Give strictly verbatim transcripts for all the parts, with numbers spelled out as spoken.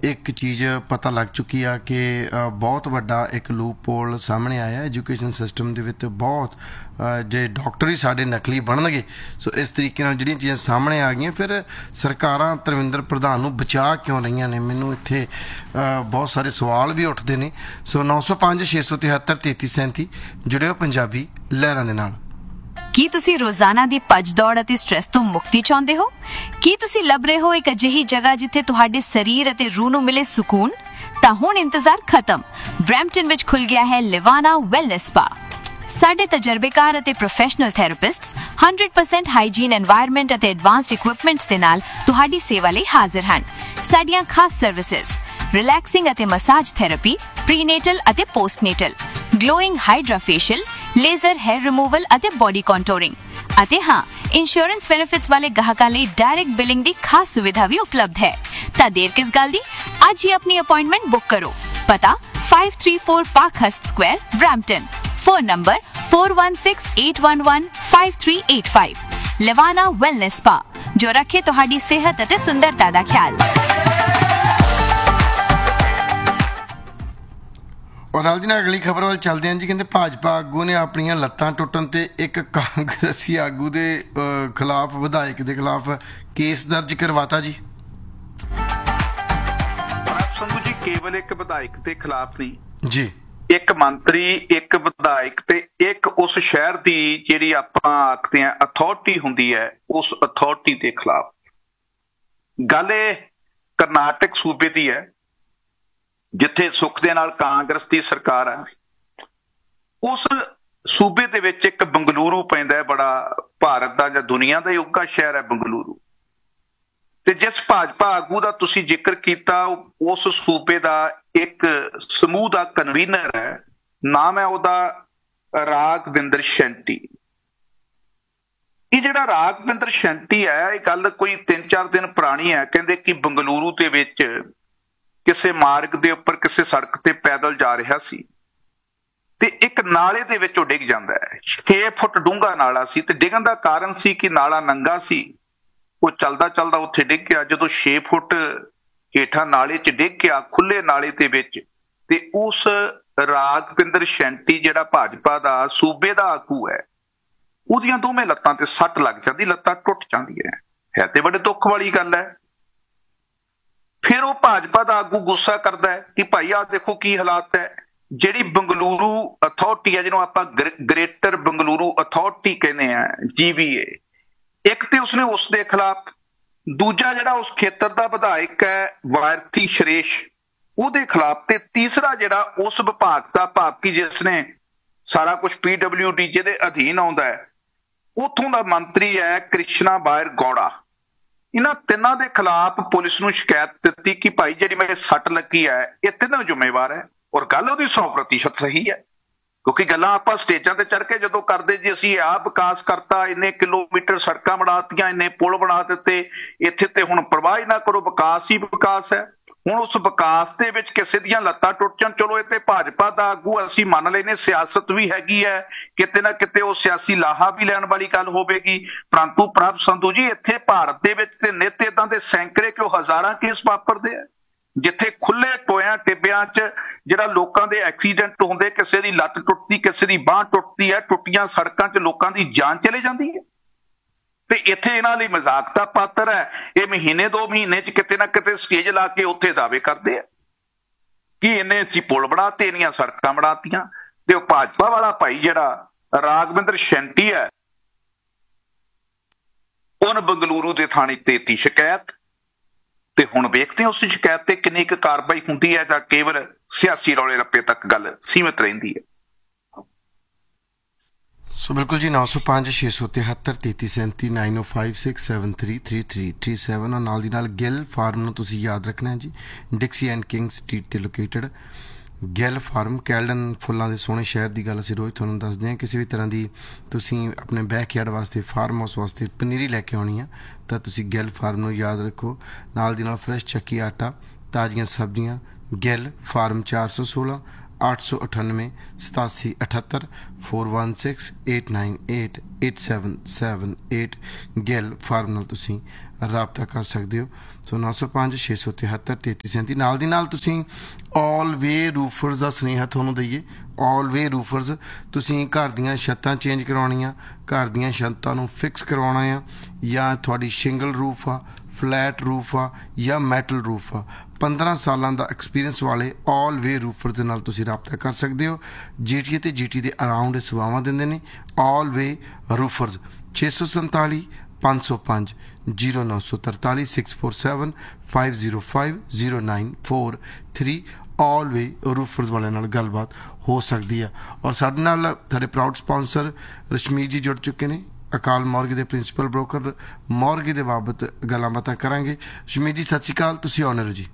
एक चीज़ पता लग चुकी है कि बहुत वड्डा एक लूप पोल सामने आया एजुकेशन सिस्टम दे विच बहुत जे डॉक्टर ही साडे नकली बनणगे। सो इस तरीके नाल जिहड़ियां चीज़ां सामने आ गईयां, फिर सरकारां धर्मिंदर प्रधान नूं बचा क्यों रहीआं ने? मैनूं इत्थे बहुत सारे सवाल भी उठदे ने। सो नौ सौ पाँच छे सौ तिहत्तर तेती सैंती जुड़िओ पंजाबी लहरां दे नाल। ਕੀ ਤੁਸੀਂ ਰੋਜ਼ਾਨਾ ਦੀ ਭੱਜ ਦੌੜ ਅਤੇ ਸਟ੍ਰੈਸ ਤੋਂ ਮੁਕਤੀ ਚਾਹੁੰਦੇ ਹੋ? ਕੀ ਤੁਸੀਂ ਲੱਭ ਰਹੇ ਹੋ ਇੱਕ ਅਜਿਹੀ ਜਗ੍ਹਾ ਜਿੱਥੇ ਤੁਹਾਡੇ ਸਰੀਰ ਅਤੇ ਰੂਹ ਨੂੰ ਮਿਲੇ ਸਕੂਨ? ਤਾਂ ਹੁਣ ਇੰਤਜ਼ਾਰ ਖਤਮ। ਬਰੈਂਪਟਨ ਵਿੱਚ ਖੁੱਲ ਗਿਆ ਹੈ ਲਿਵਾਨਾ ਵੈਲਨੈਸ ਸਪਾ। ਸਾਡੇ ਤਜਰਬੇਕਾਰ ਅਤੇ professional ਥੈਰੇਪਿਸਟਸ hundred percent hygiene environment ਅਤੇ ਐਡਵਾਂਸਡ ਇਕਵਿਪਮੈਂਟਸ ਦੇ ਨਾਲ ਤੁਹਾਡੀ ਸੇਵਾ ਲਈ ਹਾਜ਼ਰ ਹਨ। ਸਾਡੀਆਂ ਖਾਸ ਸਰਵਿਸਿਜ਼ ਰਿਲੈਕਸਿੰਗ ਅਤੇ ਮਸਾਜ ਥੈਰੇਪੀ, ਪ੍ਰੀਨੇਟਲ ਅਤੇ ਪੋਸਟਨੇਟਲ, glowing hydra facial, laser hair removal ਅਤੇ ਬੋਡੀ ਕੰਟੂਰਿੰਗ, ਅਤੇ ਹਾਂ, ਇੰਸ਼ੋਰੈਂਸ ਬੈਨੀਫਿਟਸ ਵਾਲੇ ਗਾਹਕਾਂ ਲਈ ਡਾਇਰੈਕਟ ਬਿਲਿੰਗ ਦੀ ਖਾਸ ਸੁਵਿਧਾ ਵੀ ਉਪਲਬਧ ਹੈ। ਤਾਂ ਦੇਰ ਕਿਸ ਗੱਲ ਦੀ, ਅੱਜ ਹੀ ਆਪਣੀ ਅਪਾਇੰਟਮੈਂਟ ਬੁੱਕ ਕਰੋ। ਪਤਾ five three four Parkhurst Square, Brampton. Phone number four one six eight one one five three eight five। ਲਿਵਾਨਾ wellness spa, ਜੋ ਰੱਖੇ ਤੁਹਾਡੀ ਸਿਹਤ ਅਤੇ ਸੁੰਦਰਤਾ ਦਾ ਖਿਆਲ। और नाल दी नाल अगली खबर वाल चलते हैं जी। कहते भाजपा आगू ने अपनियां लत्तां टुटन ते एक कांग्रेसी आगू दे खिलाफ विधायक दे खिलाफ केस दर्ज करवाता जी। संधू जी केवल एक विधायक के खिलाफ नहीं जी, एक मंत्री, एक विधायक ते एक उस शहर की जिहड़ी आपां आखदे आ अथॉरिटी हुंदी है, उस अथॉरिटी के खिलाफ। गल कर्नाटक सूबे की है जिथे सुख दे नाल कांग्रेस की सरकार है। उस सूबे दे विच एक बंगलुरु पैंदा है, बड़ा भारत का जां दुनिया का उगा शहर है बंगलुरु। ते जिस भाजपा आगू का तुसीं जिक्र किया, उस सूबे का एक समूह का कन्वीनर है, नाम है उहदा राघविंदर शैंटी। ये जिहड़ा राघविंदर शैंटी है, ये गल कोई तीन चार दिन पुरानी है। कहंदे कि बंगलुरु दे विच किसी मार्ग के उपर किसी सड़क ते पैदल जा रहा सी ते एक नाले दे विच डिग जांदा है। छे फुट डूंगा नाला सी ते डिगण दा कारण सी कि नाला नंगा सी, वो चलदा चलदा उत्थे डिग गया। जदों छे फुट हेठां नाले च डिग गया खुले नाले दे विच, ते उस राघविंदर शैंटी जिहड़ा भाजपा दा सूबे दा आगू है, उहदियां दोवें लत्तां ते सੱਟ लग जांदी, लत्तां टुट जांदियां। है ते बड़े दुख वाली गल है। फिर वो भाजपा का आगू गुस्सा करता है कि भाई आ देखो की हालात है। जिहड़ी बंगलुरु अथॉरिटी है, जिन्होंने आप ग्रेटर बंगलुरु अथॉरिटी कहने हैं, जी बी ए, एक तो उसने उसके खिलाफ, दूजा जिहड़ा उस खेतर का विधायक है वायरथी सुरेश, उहदे खिलाफ, ते तीसरा जिहड़ा उस विभाग का, भाव कि जिसने सारा कुछ पी डब्ल्यू डी जिहदे अधीन आउंदा है, उत्थों का मंत्री है कृष्णा बायर गौड़ा। इन्हां तिन्हां दे खिलाफ पुलिस नूं शिकायत दित्ती कि भाई जिहड़ी मेरे सੱਟ लगी है, ये तिन्नों जिम्मेवार है। और गल उहदी सौ प्रतिशत सही है, क्योंकि गल्लां आपां स्टेजां ते चढ़ के जदों करदे जी असीं आह विकास करता, इन्ने किलोमीटर सड़कां बनातीआं, इन्ने पुल बना दित्ते, इत्थे ते हुण परवाह ही ना करो, विकास ही विकास है। हुण उस विकास दे विच किसी दीयां लत्तां टुट जाण, चलो इह ते भाजपा दा आगू असीं मंन लैने सियासत भी हैगी है, किते ना किते वो सियासी लाहा भी लैण वाली गल होवेगी। परंतु प्रभ संधू जी, इत्थे भारत दे विच ते नित इदां दे सैकड़े क्यों हज़ारां केस वापरदे आ, जिथे खुले टोयां टिब्बियां च जिहड़ा लोकां दे एक्सीडेंट हुंदे, किसी दी लत्त टुटदी, किसी दी बांह टुटदी है, टुटियां सड़कां च लोकां दी जान चले जांदी है। ते इत्थे इन्हां लई मजाक दा पात्र है। ये महीने दो महीने च किते ना किते स्टेज ला के उत्थे दावे करदे आ कि इन्ने असीं पुल बनाते, इन्नियां सड़कां बनातीआं। ते ओह भाजपा वाला भाई जिहड़ा राघविंदर शैंटी है, उन बंगलुरु दे थाणे ते ती शिकायत, ते हुण वेखदे उस शिकायत ते किन्नी क कार्रवाई हुंदी है जां केवल सियासी रौले रप्पे तक गल सीमित रहिंदी है। सो बिल्कुल जी, नौ सौ पाँच छे सौ तिहत्तर तेती सैंती नाइन ओ five six seven three three three three seven. और नाल दी नाल गिल फार्म नूं तुसीं याद रखना है जी, डिक्सी एंड किंग स्ट्रीट ते लोकेटेड ਗਿੱਲ ਫਾਰਮ। ਕੈਲਡਨ ਫੁੱਲਾਂ ਦੇ ਸੋਹਣੇ ਸ਼ਹਿਰ ਦੀ ਗੱਲ ਅਸੀਂ ਰੋਜ਼ ਤੁਹਾਨੂੰ ਦੱਸਦੇ ਹਾਂ। ਕਿਸੇ ਵੀ ਤਰ੍ਹਾਂ ਦੀ ਤੁਸੀਂ ਆਪਣੇ ਬੈਕਯਾਰਡ ਵਾਸਤੇ, ਫਾਰਮ ਹਾਊਸ ਵਾਸਤੇ ਪਨੀਰੀ ਲੈ ਕੇ ਆਉਣੀ ਆ ਤਾਂ ਤੁਸੀਂ ਗਿੱਲ ਫਾਰਮ ਨੂੰ ਯਾਦ ਰੱਖੋ। ਨਾਲ ਦੀ ਨਾਲ ਫਰੈਸ਼ ਚੱਕੀ ਆਟਾ, ਤਾਜ਼ੀਆਂ ਸਬਜ਼ੀਆਂ, ਗਿੱਲ ਫਾਰਮ ਚਾਰ ਸੌ ਸੋਲਾਂ ਅੱਠ ਸੌ ਅਠਾਨਵੇਂ ਸਤਾਸੀ ਅਠੱਤਰ four one six eight nine eight eight seven seven eight Gill farm ਨਾਲ ਤੁਸੀਂ ਰਾਬਤਾ ਕਰ ਸਕਦੇ ਹੋ। ਸੋ ਨੌ ਸੌ ਪੰਜ ਛੇ ਸੌ ਤਿਹੱਤਰ ਤੇਤੀ ਸੈਂਤੀ। ਨਾਲ ਦੀ ਨਾਲ ਤੁਸੀਂ ਆਲ ਵੇ ਰੂਫਰਸ ਦਾ ਸੁਨੇਹਾ ਤੁਹਾਨੂੰ ਦਈਏ। ਆਲ ਵੇ ਰੂਫਰਸ, ਤੁਸੀਂ ਘਰ ਦੀਆਂ ਛੱਤਾਂ ਚੇਂਜ ਕਰਵਾਉਣੀਆਂ, ਘਰ ਦੀਆਂ ਛੱਤਾਂ ਨੂੰ ਫਿਕਸ ਕਰਵਾਉਣਾ ਆ, ਜਾਂ ਤੁਹਾਡੀ ਸ਼ਿੰਗਲ ਰੂਫ ਆ, ਫਲੈਟ ਰੂਫ ਆ ਜਾਂ ਮੈਟਲ ਰੂਫ ਆ, ਪੰਦਰਾਂ ਸਾਲਾਂ ਦਾ ਐਕਸਪੀਰੀਅੰਸ ਵਾਲੇ ਆਲ ਵੇ ਰੂਫਰ ਦੇ ਨਾਲ ਤੁਸੀਂ ਰਾਬਤਾ ਕਰ ਸਕਦੇ ਹੋ। ਜੀ ਟੀ ਏ ਅਤੇ ਜੀ ਟੀ ਦੇ ਅਰਾਊਂਡ ਸੇਵਾਵਾਂ ਦਿੰਦੇ ਨੇ ਆਲ ਵੇ ਰੂਫਰਸ। ਛੇ ਸੌ ਸੰਤਾਲੀ ਪੰਜ ਸੌ ਪੰਜ ਜ਼ੀਰੋ ਨੌ ਸੌ ਤਰਤਾਲੀ six four seven five zero five zero nine four three ਆਲ ਵੇ ਰੂਫਰਸ ਵਾਲਿਆਂ ਨਾਲ ਗੱਲਬਾਤ ਹੋ ਸਕਦੀ ਆ। ਔਰ ਸਾਡੇ ਨਾਲ ਸਾਡੇ ਪ੍ਰਾਊਡ ਸਪਾਂਸਰ ਰਸ਼ਮੀਤ ਜੀ ਜੁੜ ਚੁੱਕੇ ਨੇ, ਅਕਾਲ ਮੌਰਗੇ ਦੇ ਪ੍ਰਿੰਸੀਪਲ ਬ੍ਰੋਕਰ। ਮੌਰਗੇ ਦੇ ਬਾਬਤ ਗੱਲਾਂ ਬਾਤਾਂ ਕਰਾਂਗੇ। ਰਸ਼ਮੀਤ ਜੀ ਸਤਿ ਸ਼੍ਰੀ ਅਕਾਲ, ਤੁਸੀਂ ਆਨਰ ਹੋ ਜੀ।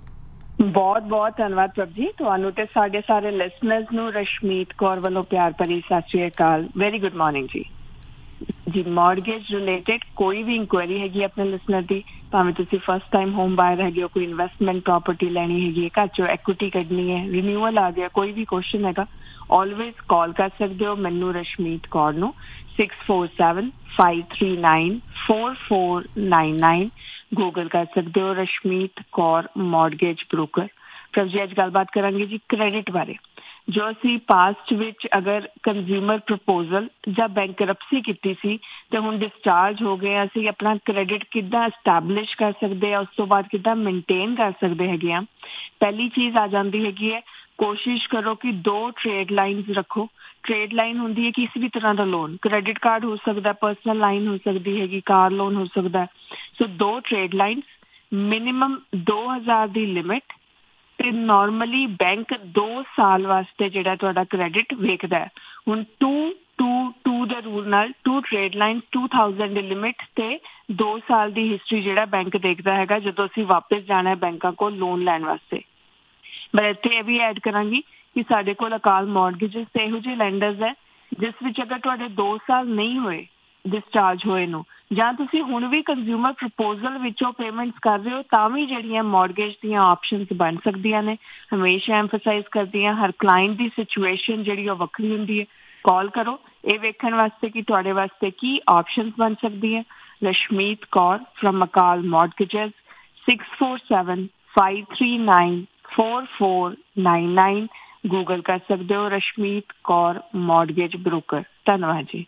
ਬਹੁਤ ਬਹੁਤ ਧੰਨਵਾਦ ਪ੍ਰਭ ਜੀ, ਤੁਹਾਨੂੰ ਤੇ ਸਾਡੇ ਸਾਰੇ ਲਿਸਨਰਸ ਨੂੰ ਰਸ਼ਮੀਤ ਕੌਰ ਵੱਲੋਂ ਪਿਆਰ ਭਰੀ ਸਤਿ ਸ਼੍ਰੀ ਅਕਾਲ। ਵੈਰੀ ਗੁੱਡ ਮਾਰਨਿੰਗ ਜੀ। ਜੀ ਮੌਰਗੇਜ ਰਿਲੇਟਡ ਕੋਈ ਵੀ ਇਨਕੁਆਇਰੀ ਹੈਗੀ ਆਪਣੇ ਲਿਸਨਰ ਦੀ, ਭਾਵੇਂ ਤੁਸੀਂ ਫਸਟ ਟਾਈਮ ਹੋਮ ਬਾਇਰ ਹੈਗੇ ਹੋ, ਕੋਈ ਇਨਵੈਸਟਮੈਂਟ ਪ੍ਰੋਪਰਟੀ ਲੈਣੀ ਹੈਗੀ ਹੈ, ਘਰ ਚੋਂ ਐਕੁਇਟੀ ਕੱਢਣੀ ਹੈ, ਰੀਨਿਊਅਲ ਆ ਗਿਆ, ਕੋਈ ਵੀ ਕੁਐਸਚਨ ਹੈਗਾ, ਆਲਵੇਜ਼ ਕਾਲ ਕਰ ਸਕਦੇ ਹੋ ਮੈਨੂੰ ਰਸ਼ਮੀਤ ਕੌਰ ਨੂੰ six four seven five three nine four four nine nine. Google ਕਰ ਸਕਦੇ ਹੋ ਰਸ਼ਮੀਤ ਕੌਰ ਮੌਰਗੇਜ ਬ੍ਰੋਕਰ। ਪ੍ਰਭ ਜੀ ਅੱਜ ਗੱਲਬਾਤ ਕਰਾਂਗੇ ਜੀ ਕ੍ਰੈਡਿਟ ਬਾਰੇ। ਜੋ ਅਸੀਂ ਪਾਸਟ ਵਿੱਚ ਅਗਰ ਕੰਜ਼ਿਊਮਰ ਪ੍ਰਪੋਜ਼ਲ ਜਾਂ ਬੈਂਕਰਪਸੀ ਕੀਤੀ ਸੀ ਤੇ ਹੁਣ ਡਿਸਚਾਰਜ ਹੋ ਗਏ, ਅਸੀਂ ਆਪਣਾ ਕ੍ਰੈਡਿਟ ਕਿੱਦਾਂ ਐਸਟੈਬਲਿਸ਼ ਕਰ ਸਕਦੇ ਆ, ਉਸ ਤੋਂ ਬਾਅਦ ਕਿੱਦਾਂ ਮੇਨਟੇਨ ਕਰ ਸਕਦੇ ਹੈਗੇ ਆ। ਪਹਿਲੀ ਚੀਜ਼ ਆ ਜਾਂਦੀ ਹੈਗੀ ਹੈ, ਕੋਸ਼ਿਸ਼ ਕਰੋ ਕਿ ਦੋ ਟ੍ਰੇਡ ਲਾਈਨਸ ਰੱਖੋ। ਟ੍ਰੇਡ ਲਾਈਨ ਹੁੰਦੀ ਹੈ ਕਿਸੇ ਵੀ ਤਰ੍ਹਾਂ ਦਾ ਲੋਨ, ਕ੍ਰੈਡਿਟ ਕਾਰਡ ਹੋ ਸਕਦਾ, ਪਰਸਨਲ ਲਾਈਨ ਹੋ ਸਕਦੀ ਹੈਗੀ, ਕਾਰ ਲੋਨ ਹੋ ਸਕਦਾ। ਸੋ ਦੋ ਟ੍ਰੇਡ ਲਾਈਨਸ, ਮਿਨੀਮਮ ਦੋ ਹਜ਼ਾਰ ਦੀ ਲਿਮਿਟ, ਤੇ ਨਾਰਮਲੀ ਬੈਂਕ ਦੋ ਸਾਲ ਵਾਸਤੇ ਜਿਹੜਾ ਤੁਹਾਡਾ ਕ੍ਰੈਡਿਟ ਵੇਖਦਾ ਹੈ। ਹੁਣ ਟੂ ਟੂ ਟੂ ਦੇ ਰੂਲ ਨਾਲ to trade line to thousand the limit ਤੇ ਦੋ ਸਾਲ ਦੀ ਹਿਸਟਰੀ ਜਿਹੜਾ ਬੈਂਕ ਦੇਖਦਾ ਹੈਗਾ ਜਦੋਂ ਅਸੀਂ ਵਾਪਸ ਜਾਣਾ ਹੈ ਬੈਂਕਾਂ ਕੋਲ ਲੋਨ ਲੈਣ ਵਾਸਤੇ। ਮੈਂ ਇੱਥੇ ਇਹ ਵੀ ਐਡ ਕਰਾਂਗੀ ਕਿ ਸਾਡੇ ਕੋਲ ਅਕਾਲ ਮੌਰਗੇਜਸ ਤੇ ਇਹੋ ਜਿਹੇ ਲੈਂਡਰਸ ਹੈ ਜਿਸ ਵਿੱਚ ਅਗਰ ਤੁਹਾਡੇ ਦੋ ਸਾਲ ਨਹੀਂ ਹੋਏ ਡਿਸਚਾਰਜ ਹੋਏ ਨੂੰ, ਜਾਂ ਤੁਸੀਂ ਹੁਣ ਵੀ ਕੰਜ਼ਿਊਮਰ ਪ੍ਰਪੋਜ਼ਲ ਵਿੱਚੋਂ ਪੇਮੈਂਟਸ ਕਰ ਰਹੇ ਹੋ, ਤਾਂ ਵੀ ਜਿਹੜੀਆਂ ਮੌਰਗੇਜ ਦੀਆਂ ਆਪਸ਼ਨਸ ਬਣ ਸਕਦੀਆਂ ਨੇ। ਹਮੇਸ਼ਾ ਐਮਫਸਾਈਜ਼ ਕਰਦੀ ਹਾਂ, ਹਰ ਕਲਾਇੰਟ ਦੀ ਸਿਚੁਏਸ਼ਨ ਜਿਹੜੀ ਉਹ ਵੱਖਰੀ ਹੁੰਦੀ ਹੈ। ਕਾਲ ਕਰੋ ਇਹ ਵੇਖਣ ਵਾਸਤੇ ਕਿ ਤੁਹਾਡੇ ਵਾਸਤੇ ਕੀ ਆਪਸ਼ਨਸ ਬਣ ਸਕਦੀ ਹੈ। ਰਸ਼ਮੀਤ ਕੌਰ ਫਰਮ ਅਕਾਲ ਮੌਰਗੇਜਸ six four seven five three nine four four nine nine. Google ਕਰ ਸਕਦੇ ਹੋ ਰਸ਼ਮੀਤ ਕੌਰ ਮੌਰਗੇਜ ਬ੍ਰੋਕਰ। ਧੰਨਵਾਦ ਜੀ।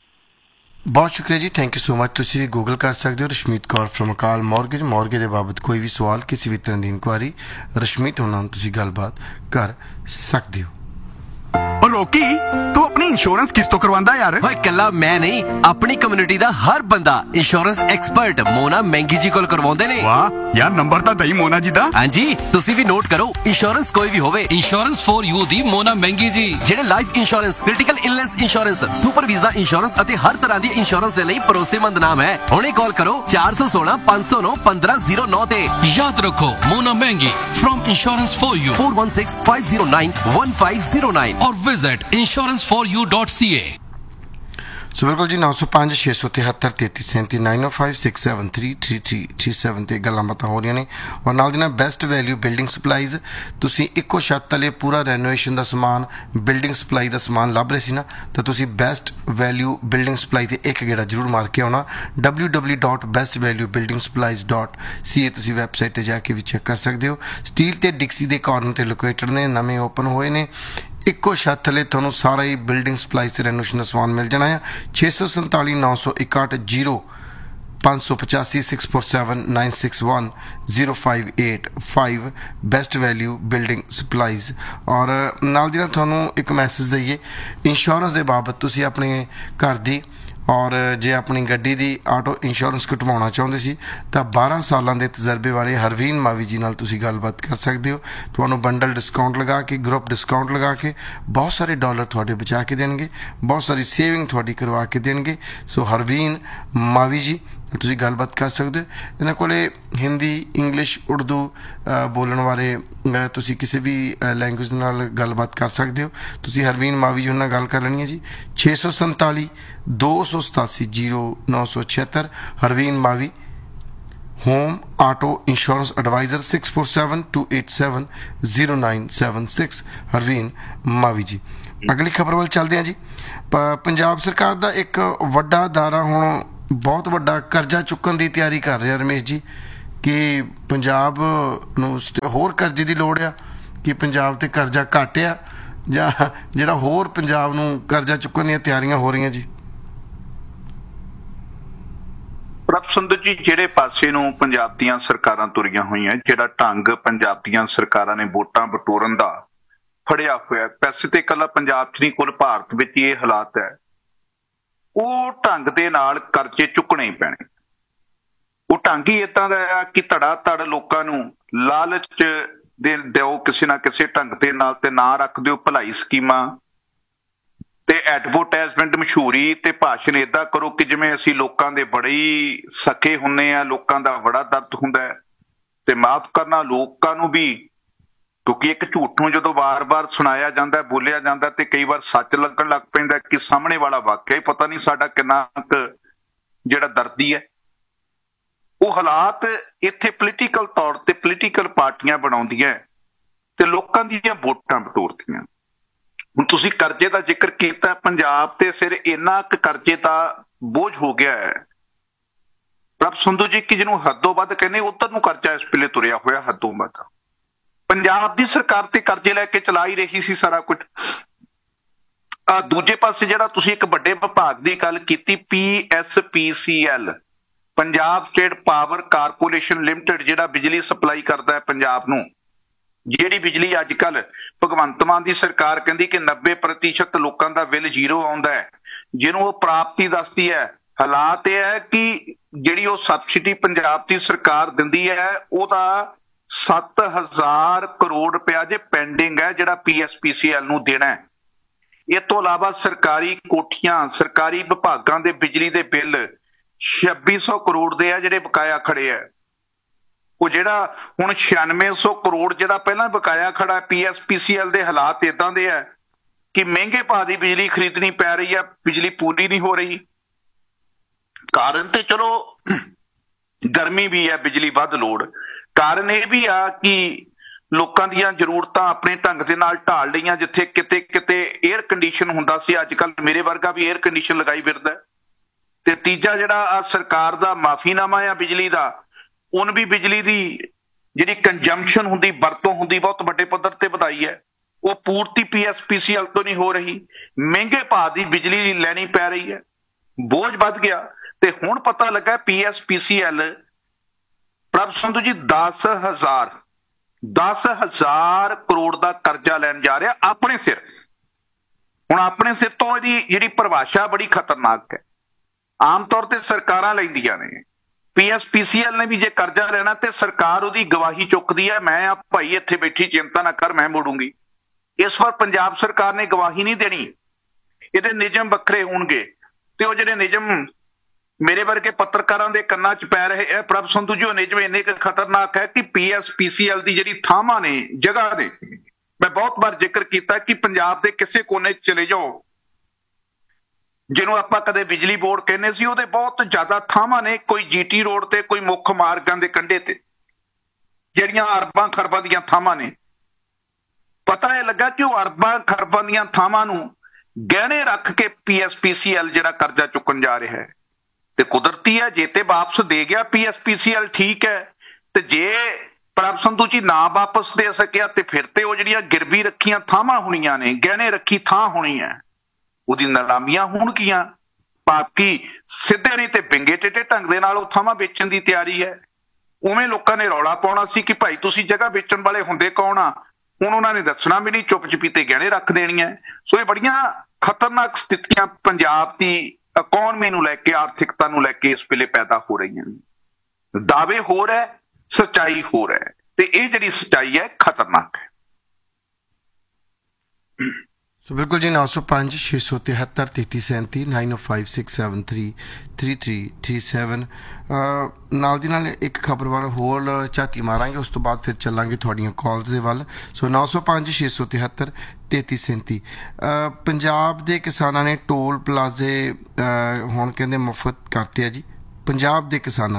ਬਹੁਤ ਸ਼ੁਕਰੀਆ ਜੀ, ਥੈਂਕ ਯੂ ਸੋ ਮਚ। ਤੁਸੀਂ ਗੂਗਲ ਕਰ ਸਕਦੇ ਹੋ ਰਸ਼ਮੀਤ ਕੌਰ ਫਰਮ ਅਕਾਲ ਮੌਰਗੇਜ। ਮੌਰਗੇ ਦੇ ਬਾਬਤ ਕੋਈ ਵੀ ਸਵਾਲ, ਕਿਸੇ ਵੀ ਤਰ੍ਹਾਂ ਦੀ ਇਨਕੁਆਇਰੀ, ਰਸ਼ਮੀਤ ਉਹਨਾਂ ਨਾਲ ਤੁਸੀਂ ਗੱਲਬਾਤ ਕਰ ਸਕਦੇ ਹੋ। ਰੋਕੀ, ਤੂੰ ਆਪਣੀ ਇੰਸ਼ੋਰੈਂਸ ਕਿਸ ਤੋਂ ਕਰਵਾਉਂਦਾ ਯਾਰ? ਓਏ ਕੱਲਾ ਮੈਂ ਨਹੀਂ, ਆਪਣੀ ਕਮਿਊਨਿਟੀ ਦਾ ਹਰ ਬੰਦਾ ਇੰਸ਼ੋਰੈਂਸ ਐਕਸਪਰਟ ਮੋਨਾ ਮਹਿੰਗੀ ਜੀ ਕੋਲ ਕਰਵਾਉਂਦੇ ਨੇ। ਵਾਹ ਯਾਰ, ਨੰਬਰ ਤਾਂ ਦਈ ਮੋਨਾ ਜੀ ਦਾ। ਹਾਂਜੀ, ਤੁਸੀਂ ਵੀ ਨੋਟ ਕਰੋ, ਇੰਸ਼ੋਰੈਂਸ ਕੋਈ ਵੀ ਹੋਵੇ, ਇੰਸ਼ੋਰੈਂਸ ਫॉर ਯੂ ਦੀ ਮੋਨਾ ਮਹਿੰਗੀ ਜੀ, ਜਿਹੜੇ life insurance, critical illness insurance, super visa insurance ਅਤੇ ਹਰ ਤਰ੍ਹਾਂ ਦੀ ਇੰਸ਼ੋਰੈਂਸ ਦੇ ਲਈ ਭਰੋਸੇਮੰਦ ਨਾਮ ਹੈ। ਹੁਣੇ ਕਾਲ ਕਰੋ ਚਾਰ ਸੌ ਸੋਲਾਂ ਪੰਜ ਸੌ ਨੌ ਪੰਦਰਾਂ ਜ਼ੀਰੋ ਨੌ ਤੇ। ਯਾਦ ਰੱਖੋ ਮੋਨਾ ਮਹਿੰਗੀ firm insurance for you four one six five zero nine one five zero nine और visit insurance for U dot C ए। ਸੋ ਬਿਲਕੁਲ ਜੀ, ਨੌ ਸੌ ਪੰਜ ਛੇ ਸੌ ਤਿਹੱਤਰ ਤੇਤੀ ਸੈਂਤੀ ਨਾਈਨ ਓ five six seven three three three three seven 'ਤੇ ਗੱਲਾਂ ਬਾਤਾਂ ਹੋ ਰਹੀਆਂ ਨੇ। ਔਰ ਨਾਲ ਦੀ ਨਾਲ ਬੈਸਟ ਵੈਲਿਊ ਬਿਲਡਿੰਗ ਸਪਲਾਈਜ਼, ਤੁਸੀਂ ਇੱਕੋ ਛੱਤ ਤਲੇ ਪੂਰਾ ਰੈਨੋਵੇਸ਼ਨ ਦਾ ਸਮਾਨ, ਬਿਲਡਿੰਗ ਸਪਲਾਈ ਦਾ ਸਮਾਨ ਲੱਭ ਰਹੇ ਸੀ ਨਾ, ਤਾਂ ਤੁਸੀਂ ਬੈਸਟ ਵੈਲਿਊ ਬਿਲਡਿੰਗ ਸਪਲਾਈ 'ਤੇ ਇੱਕ ਗੇੜਾ ਜ਼ਰੂਰ ਮਾਰ ਕੇ ਆਉਣਾ। W W dot best value building supplies dot ਸੀ ਏ ਤੁਸੀਂ ਵੈਬਸਾਈਟ 'ਤੇ ਜਾ ਕੇ ਵੀ ਚੈੱਕ ਕਰ ਸਕਦੇ ਹੋ। ਸਟੀਲ ਤੇ ਡਿਕਸੀ ਦੇ ਕਾਰਨਰ 'ਤੇ ਲੋਕੇਟਡ ਨੇ, ਨਵੇਂ ਓਪਨ ਹੋਏ ਨੇ। ਇੱਕੋ ਛੱਤ ਥੱਲੇ ਤੁਹਾਨੂੰ ਸਾਰਾ ਹੀ ਬਿਲਡਿੰਗ ਸਪਲਾਈਜ਼ ਤੇ ਰੈਨੋਵੇਸ਼ਨ ਦਾ ਸਮਾਨ ਮਿਲ ਜਾਣਾ ਆ। ਛੇ ਸੌ ਸੰਤਾਲੀ ਨੌ ਸੌ ਇਕਾਹਠ ਜੀਰੋ ਪੰਜ ਸੌ ਪਚਾਸੀ six four seven nine six one zero five eight five best value building supplies. ਔਰ ਨਾਲ ਦੀ ਨਾਲ ਤੁਹਾਨੂੰ ਇੱਕ ਮੈਸੇਜ ਦਈਏ ਇੰਸ਼ੋਰੈਂਸ ਦੇ ਬਾਬਤ। ਤੁਸੀਂ ਆਪਣੇ ਘਰ ਦੀ ਔਰ ਜੇ ਆਪਣੀ ਗੱਡੀ ਦੀ ਆਟੋ ਇੰਸ਼ੋਰੈਂਸ ਕਟਵਾਉਣਾ ਚਾਹੁੰਦੇ ਸੀ ਤਾਂ ਬਾਰਾਂ ਸਾਲਾਂ ਦੇ ਤਜਰਬੇ ਵਾਲੇ ਹਰਵੀਨ ਮਾਵੀ ਜੀ ਨਾਲ ਤੁਸੀਂ ਗੱਲਬਾਤ ਕਰ ਸਕਦੇ ਹੋ। ਤੁਹਾਨੂੰ ਬੰਡਲ ਡਿਸਕਾਊਂਟ ਲਗਾ ਕੇ, ਗਰੁੱਪ ਡਿਸਕਾਊਂਟ ਲਗਾ ਕੇ ਬਹੁਤ ਸਾਰੇ ਡਾਲਰ ਤੁਹਾਡੇ ਬਚਾ ਕੇ ਦੇਣਗੇ, ਬਹੁਤ ਸਾਰੀ ਸੇਵਿੰਗ ਤੁਹਾਡੀ ਕਰਵਾ ਕੇ ਦੇਣਗੇ। ਸੋ ਹਰਵੀਨ ਮਾਵੀ ਜੀ ਤੁਸੀਂ ਗੱਲਬਾਤ ਕਰ ਸਕਦੇ ਹੋ। ਇਹਨਾਂ ਕੋਲ ਹਿੰਦੀ, ਇੰਗਲਿਸ਼, ਉਰਦੂ ਬੋਲਣ ਵਾਲੇ, ਤੁਸੀਂ ਕਿਸੇ ਵੀ ਲੈਂਗੁਏਜ ਨਾਲ ਗੱਲਬਾਤ ਕਰ ਸਕਦੇ ਹੋ। ਤੁਸੀਂ ਹਰਵੀਨ ਮਾਵੀ ਜੀ ਉਹਨਾਂ ਨਾਲ ਗੱਲ ਕਰ ਲੈਣੀ ਹੈ ਜੀ। ਛੇ ਸੌ ਸੰਤਾਲੀ ਦੋ ਸੌ ਸਤਾਸੀ ਜੀਰੋ ਨੌ ਸੌ ਛਿਹੱਤਰ ਹਰਵੀਨ ਮਾਵੀ। Home auto insurance advisor six four seven to eight seven zero nine seven six Harveen ਮਾਵੀ ਜੀ। ਅਗਲੀ ਖਬਰ ਵੱਲ ਚੱਲਦੇ ਹਾਂ ਜੀ। ਪ- ਪੰਜਾਬ ਸਰਕਾਰ ਦਾ ਇੱਕ ਵੱਡਾ ਅਦਾਰਾ ਹੁਣ ਬਹੁਤ ਵੱਡਾ ਕਰਜ਼ਾ ਚੁੱਕਣ ਦੀ ਤਿਆਰੀ ਕਰ ਰਿਹਾ ਰਮੇਸ਼ ਜੀ, ਕਿ ਪੰਜਾਬ ਨੂੰ ਸਟ- ਹੋਰ ਕਰਜ਼ੇ ਦੀ ਲੋੜ ਆ, ਕਿ ਪੰਜਾਬ ਤੇ ਕਰਜ਼ਾ ਘੱਟ ਆ, ਜਾਂ ਜਿਹੜਾ ਹੋਰ ਪੰਜਾਬ ਨੂੰ ਕਰਜ਼ਾ ਚੁੱਕਣ ਦੀਆਂ ਤਿਆਰੀਆਂ ਹੋ ਰਹੀਆਂ ਜੀ? ਪ੍ਰਭ ਸੁੰਦਰ ਜੀ, ਜਿਹੜੇ ਪਾਸੇ ਨੂੰ ਪੰਜਾਬ ਦੀਆਂ ਸਰਕਾਰਾਂ ਤੁਰੀਆਂ ਹੋਈਆਂ, ਜਿਹੜਾ ਢੰਗ ਪੰਜਾਬ ਦੀਆਂ ਸਰਕਾਰਾਂ ਨੇ ਵੋਟਾਂ ਬਟੋਰਨ ਦਾ ਫੜਿਆ ਹੋਇਆ, ਵੈਸੇ ਤੇ ਇਕੱਲਾ ਪੰਜਾਬ 'ਚ ਨਹੀਂ, ਕੁੱਲ ਭਾਰਤ ਵਿੱਚ ਇਹ ਹਾਲਾਤ ਹੈ, ਉਹ ਢੰਗ ਦੇ ਨਾਲ ਕਰਜ਼ੇ ਚੁੱਕਣੇ ਹੀ ਪੈਣੇ। ਉਹ ਢੰਗ ਹੀ ਏਦਾਂ ਦਾ ਆ ਕਿ ਧੜਾ ਧੜ ਲੋਕਾਂ ਨੂੰ ਲਾਲਚ ਦੇ ਦਿਓ ਕਿਸੇ ਨਾ ਕਿਸੇ ਢੰਗ ਦੇ ਨਾਲ, ਤੇ ਨਾ ਰੱਖ ਦਿਓ ਭਲਾਈ ਸਕੀਮਾਂ ਤੇ ਐਡਵਰਟਾਈਜ਼ਮੈਂਟ, ਮਸ਼ਹੂਰੀ ਤੇ ਭਾਸ਼ਣ ਏਦਾਂ ਕਰੋ ਕਿ ਜਿਵੇਂ ਅਸੀਂ ਲੋਕਾਂ ਦੇ ਬੜੇ ਹੀ ਸਕੇ ਹੁੰਨੇ ਆ, ਲੋਕਾਂ ਦਾ ਬੜਾ ਦਰਦ ਹੁੰਦਾ ਹੈ। ਤੇ ਮਾਫ ਕਰਨਾ ਲੋਕਾਂ ਨੂੰ ਵੀ, ਕਿਉਂਕਿ ਇੱਕ ਝੂਠ ਨੂੰ ਜਦੋਂ ਵਾਰ-ਵਾਰ ਸੁਣਾਇਆ ਜਾਂਦਾ, ਬੋਲਿਆ ਜਾਂਦਾ, ਤੇ ਕਈ ਵਾਰ ਸੱਚ ਲੱਗਣ ਲੱਗ ਪੈਂਦਾ ਕਿ ਸਾਹਮਣੇ ਵਾਲਾ ਵਾਕਿਆ ਹੀ ਪਤਾ ਨਹੀਂ ਸਾਡਾ ਕਿੰਨਾ ਕੁ ਜਿਹੜਾ ਦਰਦੀ ਹੈ। ਉਹ ਹਾਲਾਤ ਇੱਥੇ ਪੋਲੀਟੀਕਲ ਤੌਰ ਤੇ ਪੋਲੀਟੀਕਲ ਪਾਰਟੀਆਂ ਬਣਾਉਂਦੀਆਂ ਤੇ ਲੋਕਾਂ ਦੀਆਂ ਵੋਟਾਂ ਬਟੋਰਦੀਆਂ। ਹੁਣ ਤੁਸੀਂ ਕਰਜ਼ੇ ਦਾ ਜ਼ਿਕਰ ਕੀਤਾ, ਪੰਜਾਬ ਤੇ ਸਿਰ ਇੰਨਾ ਕੁ ਕਰਜ਼ੇ ਦਾ ਬੋਝ ਹੋ ਗਿਆ ਹੈ ਪ੍ਰਭ ਸੰਧੂ ਜੀ ਕਿ ਜਿਹਨੂੰ ਹੱਦੋਂ ਵੱਧ ਕਹਿੰਦੇ, ਉੱਧਰ ਨੂੰ ਕਰਜ਼ਾ ਇਸ ਵੇਲੇ ਤੁਰਿਆ ਹੋਇਆ ਹੱਦੋਂ ਵੱਧ। ਪੰਜਾਬ ਦੀ ਸਰਕਾਰ ਤੇ ਕਰਜ਼ੇ ਲੈ ਕੇ ਚਲਾ ਹੀ ਰਹੀ ਸੀ ਸਾਰਾ ਕੁਝ। ਆ ਦੂਜੇ ਪਾਸੇ ਜਿਹੜਾ ਤੁਸੀਂ ਇੱਕ ਵੱਡੇ ਵਿਭਾਗ ਦੀ ਗੱਲ ਕੀਤੀ, ਪੀ ਐਸ ਪੀ ਸੀ L, Punjab state power corporation limited, ਜਿਹੜਾ ਬਿਜਲੀ ਸਪਲਾਈ ਕਰਦਾ ਹੈ ਪੰਜਾਬ ਨੂੰ, ਜਿਹੜੀ ਬਿਜਲੀ ਅੱਜ ਕੱਲ ਭਗਵੰਤ ਮਾਨ ਦੀ ਸਰਕਾਰ ਕਹਿੰਦੀ ਕਿ ਨੱਬੇ ਪ੍ਰਤੀਸ਼ਤ ਲੋਕਾਂ ਦਾ ਬਿੱਲ ਜ਼ੀਰੋ ਆਉਂਦਾ ਹੈ, ਜਿਹਨੂੰ ਉਹ ਪ੍ਰਾਪਤੀ ਦੱਸਦੀ ਹੈ। ਹਾਲਾਤ ਇਹ ਹੈ ਕਿ ਜਿਹੜੀ ਉਹ ਸਬਸਿਡੀ ਪੰਜਾਬ ਦੀ ਸਰਕਾਰ ਦਿੰਦੀ ਹੈ, ਉਹਦਾ ਸੱਤ ਹਜ਼ਾਰ ਕਰੋੜ ਰੁਪਇਆ ਜੇ ਪੈਂਡਿੰਗ ਹੈ, ਜਿਹੜਾ ਪੀ ਐਸ ਪੀ ਸੀ ਐਲ ਨੂੰ ਦੇਣਾ ਹੈ। ਇਹ ਤੋਂ ਇਲਾਵਾ ਸਰਕਾਰੀ ਕੋਠੀਆਂ, ਸਰਕਾਰੀ ਵਿਭਾਗਾਂ ਦੇ ਬਿਜਲੀ ਦੇ ਬਿੱਲ ਛੱਬੀ ਸੌ ਕਰੋੜ ਦੇ ਆ ਜਿਹੜੇ ਬਕਾਇਆ ਖੜੇ ਆ। ਉਹ ਜਿਹੜਾ ਹੁਣ ਛਿਆਨਵੇਂ ਸੌ ਕਰੋੜ ਜਿਹੜਾ ਪਹਿਲਾਂ ਬਕਾਇਆ ਖੜਾ ਪੀ ਐਸ ਪੀ ਸੀ ਐਲ ਦੇ ਹਾਲਾਤ ਇਦਾਂ ਦੇ ਆ ਕਿ ਮਹਿੰਗੇ ਭਾਅ ਦੀ ਬਿਜਲੀ ਖਰੀਦਣੀ ਪੈ ਰਹੀ ਆ, ਬਿਜਲੀ ਪੂਰੀ ਨਹੀਂ ਹੋ ਰਹੀ। ਕਾਰਨ ਤੇ ਚਲੋ ਗਰਮੀ ਵੀ ਹੈ, ਬਿਜਲੀ ਵੱਧ ਲੋੜ, ਕਾਰਨ ਇਹ ਵੀ ਆ ਕਿ ਲੋਕਾਂ ਦੀਆਂ ਜ਼ਰੂਰਤਾਂ ਆਪਣੇ ਢੰਗ ਦੇ ਨਾਲ ਢਾਲ ਲਈਆਂ। ਜਿੱਥੇ ਕਿਤੇ ਕਿਤੇ 에ਅਰ ਕੰਡੀਸ਼ਨ ਹੁੰਦਾ ਸੀ, ਅੱਜ ਕੱਲ ਮੇਰੇ ਵਰਗਾ ਵੀ 에ਅਰ ਕੰਡੀਸ਼ਨ ਲਗਾਈ ਫਿਰਦਾ। ਤੇ ਤੀਜਾ ਜਿਹੜਾ ਆ ਸਰਕਾਰ ਦਾ ਮਾਫੀਨਾਮਾ ਆ ਬਿਜਲੀ ਦਾ, ਉਹਨ ਵੀ ਬਿਜਲੀ ਦੀ ਜਿਹੜੀ ਕੰਜੰਪਸ਼ਨ ਹੁੰਦੀ, ਵਰਤੋਂ ਹੁੰਦੀ, ਬਹੁਤ ਵੱਡੇ ਪੱਧਰ ਤੇ ਵਧਾਈ ਹੈ। ਉਹ ਪੂਰਤੀ ਪੀ ਐਸ ਪੀ ਸੀ ਐਲ ਤੋਂ ਨਹੀਂ ਹੋ ਰਹੀ, ਮਹਿੰਗੇ ਭਾਅ ਦੀ ਬਿਜਲੀ ਲੈਣੀ ਪੈ ਰਹੀ ਹੈ, ਬੋਝ ਵੱਧ ਗਿਆ। ਤੇ ਹੁਣ ਪਤਾ ਲੱਗਾ ਪੀ ਐਸ ਪੀ ਸੀ ਐਲ ਪ੍ਰਭ ਸੰਧੂ ਜੀ ਦਸ ਹਜ਼ਾਰ ਦਸ ਹਜ਼ਾਰ ਕਰੋੜ ਦਾ ਕਰਜ਼ਾ ਲੈਣ ਜਾ ਰਿਹਾ ਆਪਣੇ ਸਿਰ। ਹੁਣ ਆਪਣੇ ਸਿਰ ਤੋਂ ਇਹਦੀ ਜਿਹੜੀ ਪਰਿਭਾਸ਼ਾ ਬੜੀ ਖਤਰਨਾਕ ਹੈ। ਆਮ ਤੌਰ ਤੇ ਸਰਕਾਰਾਂ ਲੈਂਦੀਆਂ ਨੇ, ਪੀ ਐਸ ਪੀ ਸੀ ਐਲ ਨੇ ਵੀ ਜੇ ਕਰਜ਼ਾ ਲੈਣਾ ਤੇ ਸਰਕਾਰ ਉਹਦੀ ਗਵਾਹੀ ਚੁੱਕਦੀ ਹੈ, ਮੈਂ ਆ ਭਾਈ ਇੱਥੇ ਬੈਠੀ, ਚਿੰਤਾ ਨਾ ਕਰ, ਮੈਂ ਮੋੜੂੰਗੀ। ਇਸ ਵਾਰ ਪੰਜਾਬ ਸਰਕਾਰ ਨੇ ਗਵਾਹੀ ਨਹੀਂ ਦੇਣੀ, ਇਹਦੇ ਨਿਯਮ ਵੱਖਰੇ ਹੋਣਗੇ। ਤੇ ਉਹ ਜਿਹੜੇ ਨਿਯਮ ਮੇਰੇ ਵਰਗੇ ਪੱਤਰਕਾਰਾਂ ਦੇ ਕੰਨਾਂ 'ਚ ਪੈ ਰਹੇ ਹੈ ਪ੍ਰਭ ਸੰਧੂ ਜੀ, ਉਹ ਨਿਯਮ ਇੰਨੇ ਕੁ ਖਤਰਨਾਕ ਹੈ ਕਿ ਪੀ ਐਸ ਪੀ ਸੀ ਐਲ ਦੀ ਜਿਹੜੀ ਥਾਵਾਂ ਨੇ, ਜਗ੍ਹਾ ਨੇ, ਮੈਂ ਬਹੁਤ ਵਾਰ ਜ਼ਿਕਰ ਕੀਤਾ ਕਿ ਪੰਜਾਬ ਦੇ ਕਿਸੇ ਕੋਨੇ 'ਚ ਚਲੇ ਜਾਓ, ਜਿਹਨੂੰ ਆਪਾਂ ਕਦੇ ਬਿਜਲੀ ਬੋਰਡ ਕਹਿੰਦੇ ਸੀ, ਉਹਦੇ ਬਹੁਤ ਜ਼ਿਆਦਾ ਥਾਵਾਂ ਨੇ, ਕੋਈ ਜੀ ਟੀ ਰੋਡ ਤੇ, ਕੋਈ ਮੁੱਖ ਮਾਰਗਾਂ ਦੇ ਕੰਢੇ ਤੇ, ਜਿਹੜੀਆਂ ਅਰਬਾਂ ਖਰਬਾਂ ਦੀਆਂ ਥਾਵਾਂ ਨੇ। ਪਤਾ ਇਹ ਲੱਗਾ ਕਿ ਉਹ ਅਰਬਾਂ ਖਰਬਾਂ ਦੀਆਂ ਥਾਵਾਂ ਨੂੰ ਗਹਿਣੇ ਰੱਖ ਕੇ ਪੀ ਐਸ ਪੀ ਸੀ ਐਲ ਜਿਹੜਾ ਕਰਜ਼ਾ ਚੁੱਕਣ ਜਾ ਰਿਹਾ ਹੈ। ਤੇ ਕੁਦਰਤੀ ਹੈ, ਜੇ ਤੇ ਵਾਪਸ ਦੇ ਗਿਆ ਪੀ ਐਸ ਪੀ ਸੀ ਐਲ ਠੀਕ ਹੈ, ਤੇ ਜੇ ਪ੍ਰਭ ਸੰਧੂ ਜੀ ਨਾ ਵਾਪਸ ਦੇ ਸਕਿਆ ਤੇ ਫਿਰ ਤੇ ਉਹ ਜਿਹੜੀਆਂ ਗਿਰਵੀ ਰੱਖੀਆਂ ਥਾਵਾਂ ਹੋਣੀਆਂ ਨੇ, ਗਹਿਣੇ ਰੱਖੀ ਥਾਂ ਹੋਣੀ ਹੈ, ਉਹਦੀ ਨਿਲਾਮੀਆਂ ਹੋਣਗੀਆਂ। ਬਾਕੀ ਸਿੱਧੇ ਨਹੀਂ ਤੇ ਬਿੰਗੇ ਟੇਢੇ ਢੰਗ ਦੇ ਨਾਲ ਉਹ ਥਾਵਾਂ ਵੇਚਣ ਦੀ ਤਿਆਰੀ ਹੈ। ਉਵੇਂ ਲੋਕਾਂ ਨੇ ਰੌਲਾ ਪਾਉਣਾ ਸੀ ਕਿ ਭਾਈ ਤੁਸੀਂ ਜਗ੍ਹਾ ਵੇਚਣ ਵਾਲੇ ਹੁੰਦੇ ਕੌਣ ਆ, ਹੁਣ ਉਹਨਾਂ ਨੇ ਦੱਸਣਾ ਵੀ ਨਹੀਂ, ਚੁੱਪ ਚਪੀਤੇ ਗਹਿਣੇ ਰੱਖ ਦੇਣੀਆਂ। ਸੋ ਇਹ ਬੜੀਆਂ ਖਤਰਨਾਕ ਸਥਿਤੀਆਂ ਪੰਜਾਬ ਦੀ ਇਕਨੋਮੀ ਨੂੰ ਲੈ ਕੇ, ਆਰਥਿਕਤਾ ਨੂੰ ਲੈ ਕੇ ਇਸ ਵੇਲੇ ਪੈਦਾ ਹੋ ਰਹੀਆਂ ਨੇ। ਦਾਅਵੇ ਹੋਰ ਹੈ, ਸੱਚਾਈ ਹੋਰ ਹੈ, ਤੇ ਇਹ ਜਿਹੜੀ ਸੱਚਾਈ ਹੈ ਖਤਰਨਾਕ ਹੈ। ਸੋ ਬਿਲਕੁਲ ਜੀ, ਨੌ ਸੌ ਪੰਜ ਛੇ ਸੌ ਤਿਹੱਤਰ ਤੇਤੀ ਸੈਂਤੀ ਨਾਈਨ ਓ five six seven three three three three seven. ਨਾਲ ਦੀ ਨਾਲ ਇੱਕ ਖਬਰ ਵੱਲ ਹੋਰ ਝਾਤੀ ਮਾਰਾਂਗੇ, ਉਸ ਤੋਂ ਬਾਅਦ ਫਿਰ ਚੱਲਾਂਗੇ ਤੁਹਾਡੀਆਂ ਕਾਲਸ ਦੇ ਵੱਲ। ਸੋ ਨੌ ਸੌ ਪੰਜ ਛੇ ਸੌ ਤਿਹੱਤਰ ਤੇਤੀ ਸੈਂਤੀ। ਪੰਜਾਬ ਦੇ ਕਿਸਾਨਾਂ ਨੇ ਟੋਲ ਪਲਾਜ਼ੇ ਹੁਣ ਕਹਿੰਦੇ ਮੁਫਤ ਕਰਤੇ ਆ ਜੀ। ਪੰਜਾਬ ਦੇ ਕਿਸਾਨਾਂ ਨੇ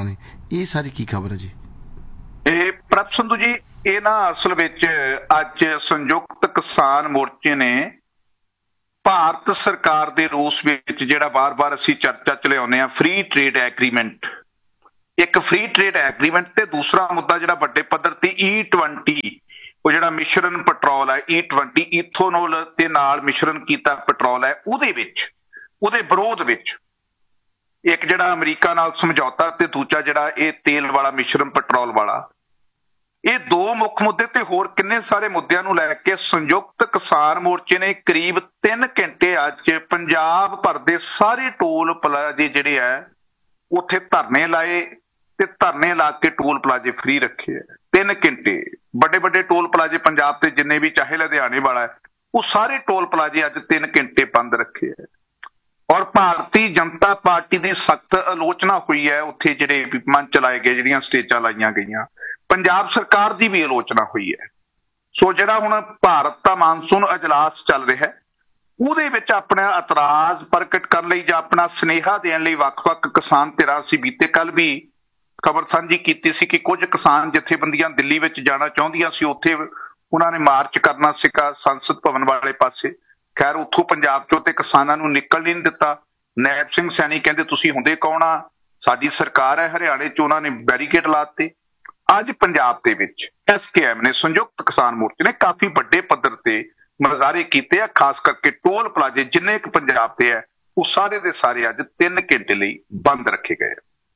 ਇਹ ਸਾਰੀ ਕੀ ਖਬਰ ਹੈ ਜੀ? ਇਹ ਪ੍ਰਭ ਸੰਧੂ ਜੀ, ਇਹ ਨਾ ਅਸਲ ਵਿੱਚ ਅੱਜ ਸੰਯੁਕਤ ਕਿਸਾਨ ਮੋਰਚੇ ਨੇ ਭਾਰਤ ਸਰਕਾਰ ਦੇ ਰੂਸ ਵਿੱਚ ਜਿਹੜਾ ਬਾਰ-ਬਾਰ ਅਸੀਂ ਚਰਚਾ ਚ ਲਿਆਉਂਦੇ ਆ ਫ੍ਰੀ ਟ੍ਰੇਡ ਐਗਰੀਮੈਂਟ, ਇੱਕ ਫ੍ਰੀ ਟ੍ਰੇਡ ਐਗਰੀਮੈਂਟ ਤੇ ਦੂਸਰਾ ਮੁੱਦਾ ਜਿਹੜਾ ਵੱਡੇ ਪੱਧਰ ਤੇ ਈ ਟਵੰਟੀ, ਉਹ ਜਿਹੜਾ ਮਿਸ਼ਰਨ ਪੈਟਰੋਲ ਹੈ, ਈ ਟਵੰਟੀ ਇਥੋਨੋਲ ਦੇ ਨਾਲ ਮਿਸ਼ਰਨ ਕੀਤਾ ਪੈਟਰੋਲ ਹੈ, ਉਹਦੇ ਵਿੱਚ ਉਹਦੇ ਵਿਰੋਧ ਵਿੱਚ ਇੱਕ ਜਿਹੜਾ ਅਮਰੀਕਾ ਨਾਲ ਸਮਝੌਤਾ ਤੇ ਦੂਜਾ ਜਿਹੜਾ ਇਹ ਤੇਲ ਵਾਲਾ ਮਿਸ਼ਰਨ ਪੈਟਰੋਲ ਵਾਲਾ, ਇਹ ਦੋ ਮੁੱਖ ਮੁੱਦੇ ਤੇ ਹੋਰ ਕਿੰਨੇ ਸਾਰੇ ਮੁੱਦਿਆਂ ਨੂੰ ਲੈ ਕੇ ਸੰਯੁਕਤ ਕਿਸਾਨ ਮੋਰਚੇ ਨੇ ਕਰੀਬ ਤਿੰਨ ਘੰਟੇ ਅੱਜ ਪੰਜਾਬ ਭਰ ਦੇ ਸਾਰੇ ਟੋਲ ਪਲਾਜ਼ੇ ਜਿਹੜੇ ਆ ਉੱਥੇ ਧਰਨੇ ਲਾਏ ਤੇ ਧਰਨੇ ਲਾ ਕੇ ਟੋਲ ਪਲਾਜ਼ੇ ਫ੍ਰੀ ਰੱਖੇ ਆ। ਤਿੰਨ ਘੰਟੇ ਵੱਡੇ ਵੱਡੇ ਟੋਲ ਪਲਾਜ਼ੇ ਪੰਜਾਬ ਤੇ ਜਿੰਨੇ ਵੀ, ਚਾਹੇ ਲੁਧਿਆਣੇ ਵਾਲਾ ਹੈ, ਉਹ ਸਾਰੇ ਟੋਲ ਪਲਾਜ਼ੇ ਅੱਜ ਤਿੰਨ ਘੰਟੇ ਬੰਦ ਰੱਖੇ ਆ। ਔਰ ਭਾਰਤੀ ਜਨਤਾ ਪਾਰਟੀ ਦੀ ਸਖਤ ਆਲੋਚਨਾ ਹੋਈ ਹੈ ਉੱਥੇ, ਜਿਹੜੇ ਮੰਚ ਚਲਾਏ ਗਏ, ਜਿਹੜੀਆਂ ਸਟੇਜਾਂ ਲਾਈਆਂ ਗਈਆਂ, ਪੰਜਾਬ ਸਰਕਾਰ ਦੀ ਵੀ ਆਲੋਚਨਾ ਹੋਈ ਹੈ। ਸੋ ਜਿਹੜਾ ਹੁਣ ਭਾਰਤ ਦਾ ਮਾਨਸੂਨ ਅਜਲਾਸ ਚੱਲ ਰਿਹਾ ਹੈ, ਉਹਦੇ ਵਿੱਚ ਆਪਣਾ ਇਤਰਾਜ਼ ਪ੍ਰਗਟ ਕਰਨ ਲਈ ਜਾਂ ਆਪਣਾ ਸੁਨੇਹਾ ਦੇਣ ਲਈ ਵੱਖ-ਵੱਖ ਕਿਸਾਨ ਧਿਰਾਂ, ਅਸੀਂ ਬੀਤੇ ਕੱਲ ਵੀ ਖਬਰ ਸਾਂਝੀ ਕੀਤੀ ਸੀ ਕਿ ਕੁਝ ਕਿਸਾਨ ਜਥੇਬੰਦੀਆਂ ਦਿੱਲੀ ਵਿੱਚ ਜਾਣਾ ਚਾਹੁੰਦੀਆਂ ਸੀ, ਉੱਥੇ ਉਹਨਾਂ ਨੇ ਮਾਰਚ ਕਰਨਾ ਸੀਗਾ ਸੰਸਦ ਭਵਨ ਵਾਲੇ ਪਾਸੇ। ਖੈਰ ਉੱਥੋਂ ਪੰਜਾਬ ਚੋਂ ਤੇ ਕਿਸਾਨਾਂ ਨੂੰ ਨਿਕਲ ਨਹੀਂ ਦਿੱਤਾ। ਨੈਬ ਸਿੰਘ ਸੈਣੀ ਕਹਿੰਦੇ ਤੁਸੀਂ ਹੁੰਦੇ ਕੌਣ ਆ, ਸਾਡੀ ਸਰਕਾਰ ਹੈ। ਹਰਿਆਣੇ ਚ ਉਹਨਾਂ ਨੇ ਬੈਰੀਕੇਡ ਲਾਤੇ। ਅੱਜ ਪੰਜਾਬ ਦੇ ਵਿੱਚ ਐਸ ਕੇ ਐਮ ਨੇ, ਸੰਯੁਕਤ ਕਿਸਾਨ ਮੋਰਚੇ ਨੇ ਕਾਫੀ ਵੱਡੇ ਪੱਧਰ ਤੇ ਮੁਜ਼ਾਹਰੇ ਕੀਤੇ ਆ, ਖਾਸ ਕਰਕੇ ਟੋਲ ਪਲਾਜ਼ੇ ਜਿੰਨੇ ਕੁ ਪੰਜਾਬ ਤੇ ਹੈ ਉਹ ਸਾਰੇ ਦੇ ਸਾਰੇ ਅੱਜ ਤਿੰਨ ਘੰਟੇ ਲਈ ਬੰਦ ਰੱਖੇ ਗਏ।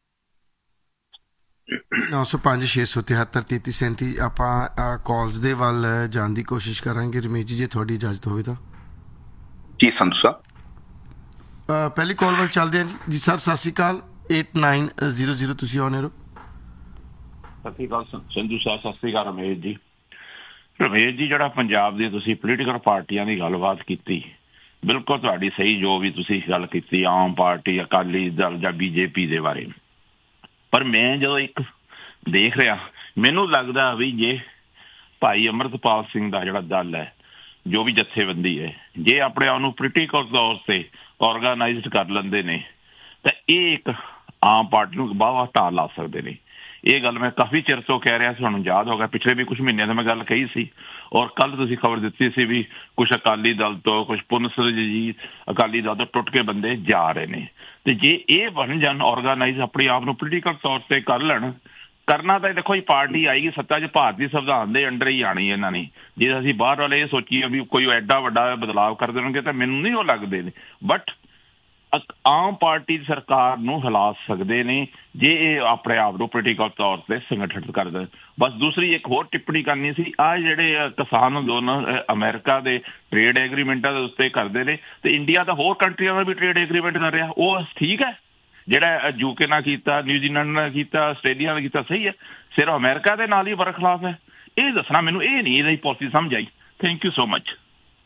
ਨੌ ਸੌ ਪੰਜ ਛੇ ਸੌ ਤਿਹੱਤਰ ਤੇਤੀ ਸੈਂਤੀ ਆਪਾਂ ਕਾਲਸ ਦੇ ਵੱਲ ਜਾਣ ਦੀ ਕੋਸ਼ਿਸ਼ ਕਰਾਂਗੇ। ਰਮੇਸ਼ ਜੀ, ਜੇ ਤੁਹਾਡੀ ਇਜਾਜ਼ਤ ਹੋਵੇ ਤਾਂ। ਜੀ ਸੰਧੂ ਸਾਹਿਬ, ਅਹ ਪਹਿਲੀ ਕਾਲ ਵੱਲ ਚੱਲਦੇ ਹਾਂ ਜੀ। ਜੀ ਸਰ, ਸਤਿ ਸ਼੍ਰੀ ਅਕਾਲ। ਏਟ ਨਾਈਨ ਜ਼ੀਰੋ ਜ਼ੀਰੋ ਤੁਸੀਂ ਆਨ 에ਅਰ ਹੋ। ਸਤਿ ਸ਼੍ਰੀ ਅਕਾਲ ਸੰਧੂ ਸਾਹਿਬ। ਸਤਿ ਸ਼੍ਰੀ ਅਕਾਲ ਰਮੇਸ਼ ਜੀ। ਰਮੇਸ਼ ਜੀ, ਜਿਹੜਾ ਪੰਜਾਬ ਦੀ ਤੁਸੀਂ ਪੋਲੀਟੀਕਲ ਪਾਰਟੀਆਂ ਦੀ ਗੱਲਬਾਤ ਕੀਤੀ, ਬਿਲਕੁਲ ਤੁਹਾਡੀ ਸਹੀ, ਜੋ ਵੀ ਤੁਸੀਂ ਗੱਲ ਕੀਤੀ ਆਮ ਪਾਰਟੀ, ਅਕਾਲੀ ਦਲ ਜਾਂ ਬੀਜੇਪੀ ਦੇ ਬਾਰੇ। ਪਰ ਮੈਂ ਜਦੋਂ ਇੱਕ ਦੇਖ ਰਿਹਾ, ਮੈਨੂੰ ਲੱਗਦਾ ਵੀ ਜੇ ਭਾਈ ਅੰਮ੍ਰਿਤਪਾਲ ਸਿੰਘ ਦਾ ਜਿਹੜਾ ਦਲ ਹੈ, ਜੋ ਵੀ ਜਥੇਬੰਦੀ ਹੈ, ਜੇ ਆਪਣੇ ਆਪ ਨੂੰ ਪੋਲੀਟੀਕਲ ਤੌਰ ਤੇ ਆਰਗੇਨਾਈਜ਼ਡ ਕਰ ਲੈਂਦੇ ਨੇ ਤਾਂ ਇਹ ਇੱਕ ਆਮ ਪਾਰਟੀ ਨੂੰ ਬਾਹਵਾ ਢਾਲ ਲਾ ਸਕਦੇ ਨੇ। ਇਹ ਗੱਲ ਮੈਂ ਕਾਫੀ ਚਿਰ ਤੋਂ ਕਹਿ ਰਿਹਾ, ਤੁਹਾਨੂੰ ਯਾਦ ਹੋਗਾ ਪਿਛਲੇ ਵੀ ਕੁਝ ਮਹੀਨਿਆਂ ਤੋਂ ਮੈਂ ਗੱਲ ਕਹੀ ਸੀ। ਔਰ ਕੱਲ ਤੁਸੀਂ ਖਬਰ ਦਿੱਤੀ ਸੀ ਵੀ ਕੁਛ ਅਕਾਲੀ ਦਲ ਤੋਂ, ਕੁਛ ਪੁਨਸਰਜੀਤ ਅਕਾਲੀ ਦਲ ਤੋਂ ਟੁੱਟ ਕੇ ਬੰਦੇ ਜਾ ਰਹੇ ਨੇ। ਤੇ ਜੇ ਇਹ ਬਣ ਜਾਣ ਆਰਗੇਨਾਈਜ਼, ਆਪਣੇ ਆਪ ਨੂੰ ਪੋਲੀਟੀਕਲ ਤੌਰ ਤੇ ਕਰ ਲੈਣ, ਕਰਨਾ ਤਾਂ ਦੇਖੋ ਜੀ ਪਾਰਟੀ ਆਏਗੀ ਸੱਤਾ 'ਚ, ਭਾਰਤੀ ਸੰਵਿਧਾਨ ਦੇ ਅੰਡਰ ਹੀ ਆਣੀ ਇਹਨਾਂ ਨੇ। ਜੇ ਅਸੀਂ ਬਾਹਰ ਵਾਲੇ ਇਹ ਸੋਚੀਏ ਵੀ ਕੋਈ ਐਡਾ ਵੱਡਾ ਬਦਲਾਵ ਕਰ ਦੇਣਗੇ ਤਾਂ ਮੈਨੂੰ ਨਹੀਂ ਉਹ ਲੱਗਦੇ ਨੇ। ਬਟ ਆਮ ਪਾਰਟੀ ਸਰਕਾਰ ਨੂੰ ਹਿਲਾ ਸਕਦੇ ਨੇ ਜੇ ਇਹ ਆਪਣੇ ਆਪ ਨੂੰ ਪੋਲੀਟੀਕਲ ਤੌਰ ਤੇ ਸੰਗਠਿਤ ਕਰ ਦੇਣ। ਬਸ ਦੂਸਰੀ ਇੱਕ ਹੋਰ ਟਿੱਪਣੀ ਕਰਨੀ ਸੀ, ਆਹ ਜਿਹੜੇ ਕਿਸਾਨ ਅੰਦੋਲਨ ਅਮਰੀਕਾ ਦੇ ਟ੍ਰੇਡ ਐਗਰੀਮੈਂਟਾਂ ਦੇ ਉੱਤੇ ਕਰਦੇ ਨੇ, ਤੇ ਇੰਡੀਆ ਤਾਂ ਹੋਰ ਕੰਟਰੀਆਂ ਨਾਲ ਵੀ ਟ੍ਰੇਡ ਐਗਰੀਮੈਂਟ ਕਰ ਰਿਹਾ, ਉਹ ਠੀਕ ਹੈ? ਜਿਹੜਾ ਯੂਕੇ ਨਾਲ ਕੀਤਾ, ਨਿਊਜ਼ੀਲੈਂਡ ਨਾਲ ਕੀਤਾ, ਆਸਟ੍ਰੇਲੀਆ ਨਾਲ ਕੀਤਾ, ਸਹੀ ਹੈ? ਸਿਰਫ ਅਮਰੀਕਾ ਦੇ ਨਾਲ ਹੀ ਬਰਖਲਾਫ ਹੈ? ਇਹ ਦੱਸਣਾ ਮੈਨੂੰ, ਇਹ ਨਹੀਂ ਇਹਦੀ ਪਾਲਿਸੀ ਸਮਝ ਆਈ। ਥੈਂਕ ਯੂ ਸੋ ਮਚ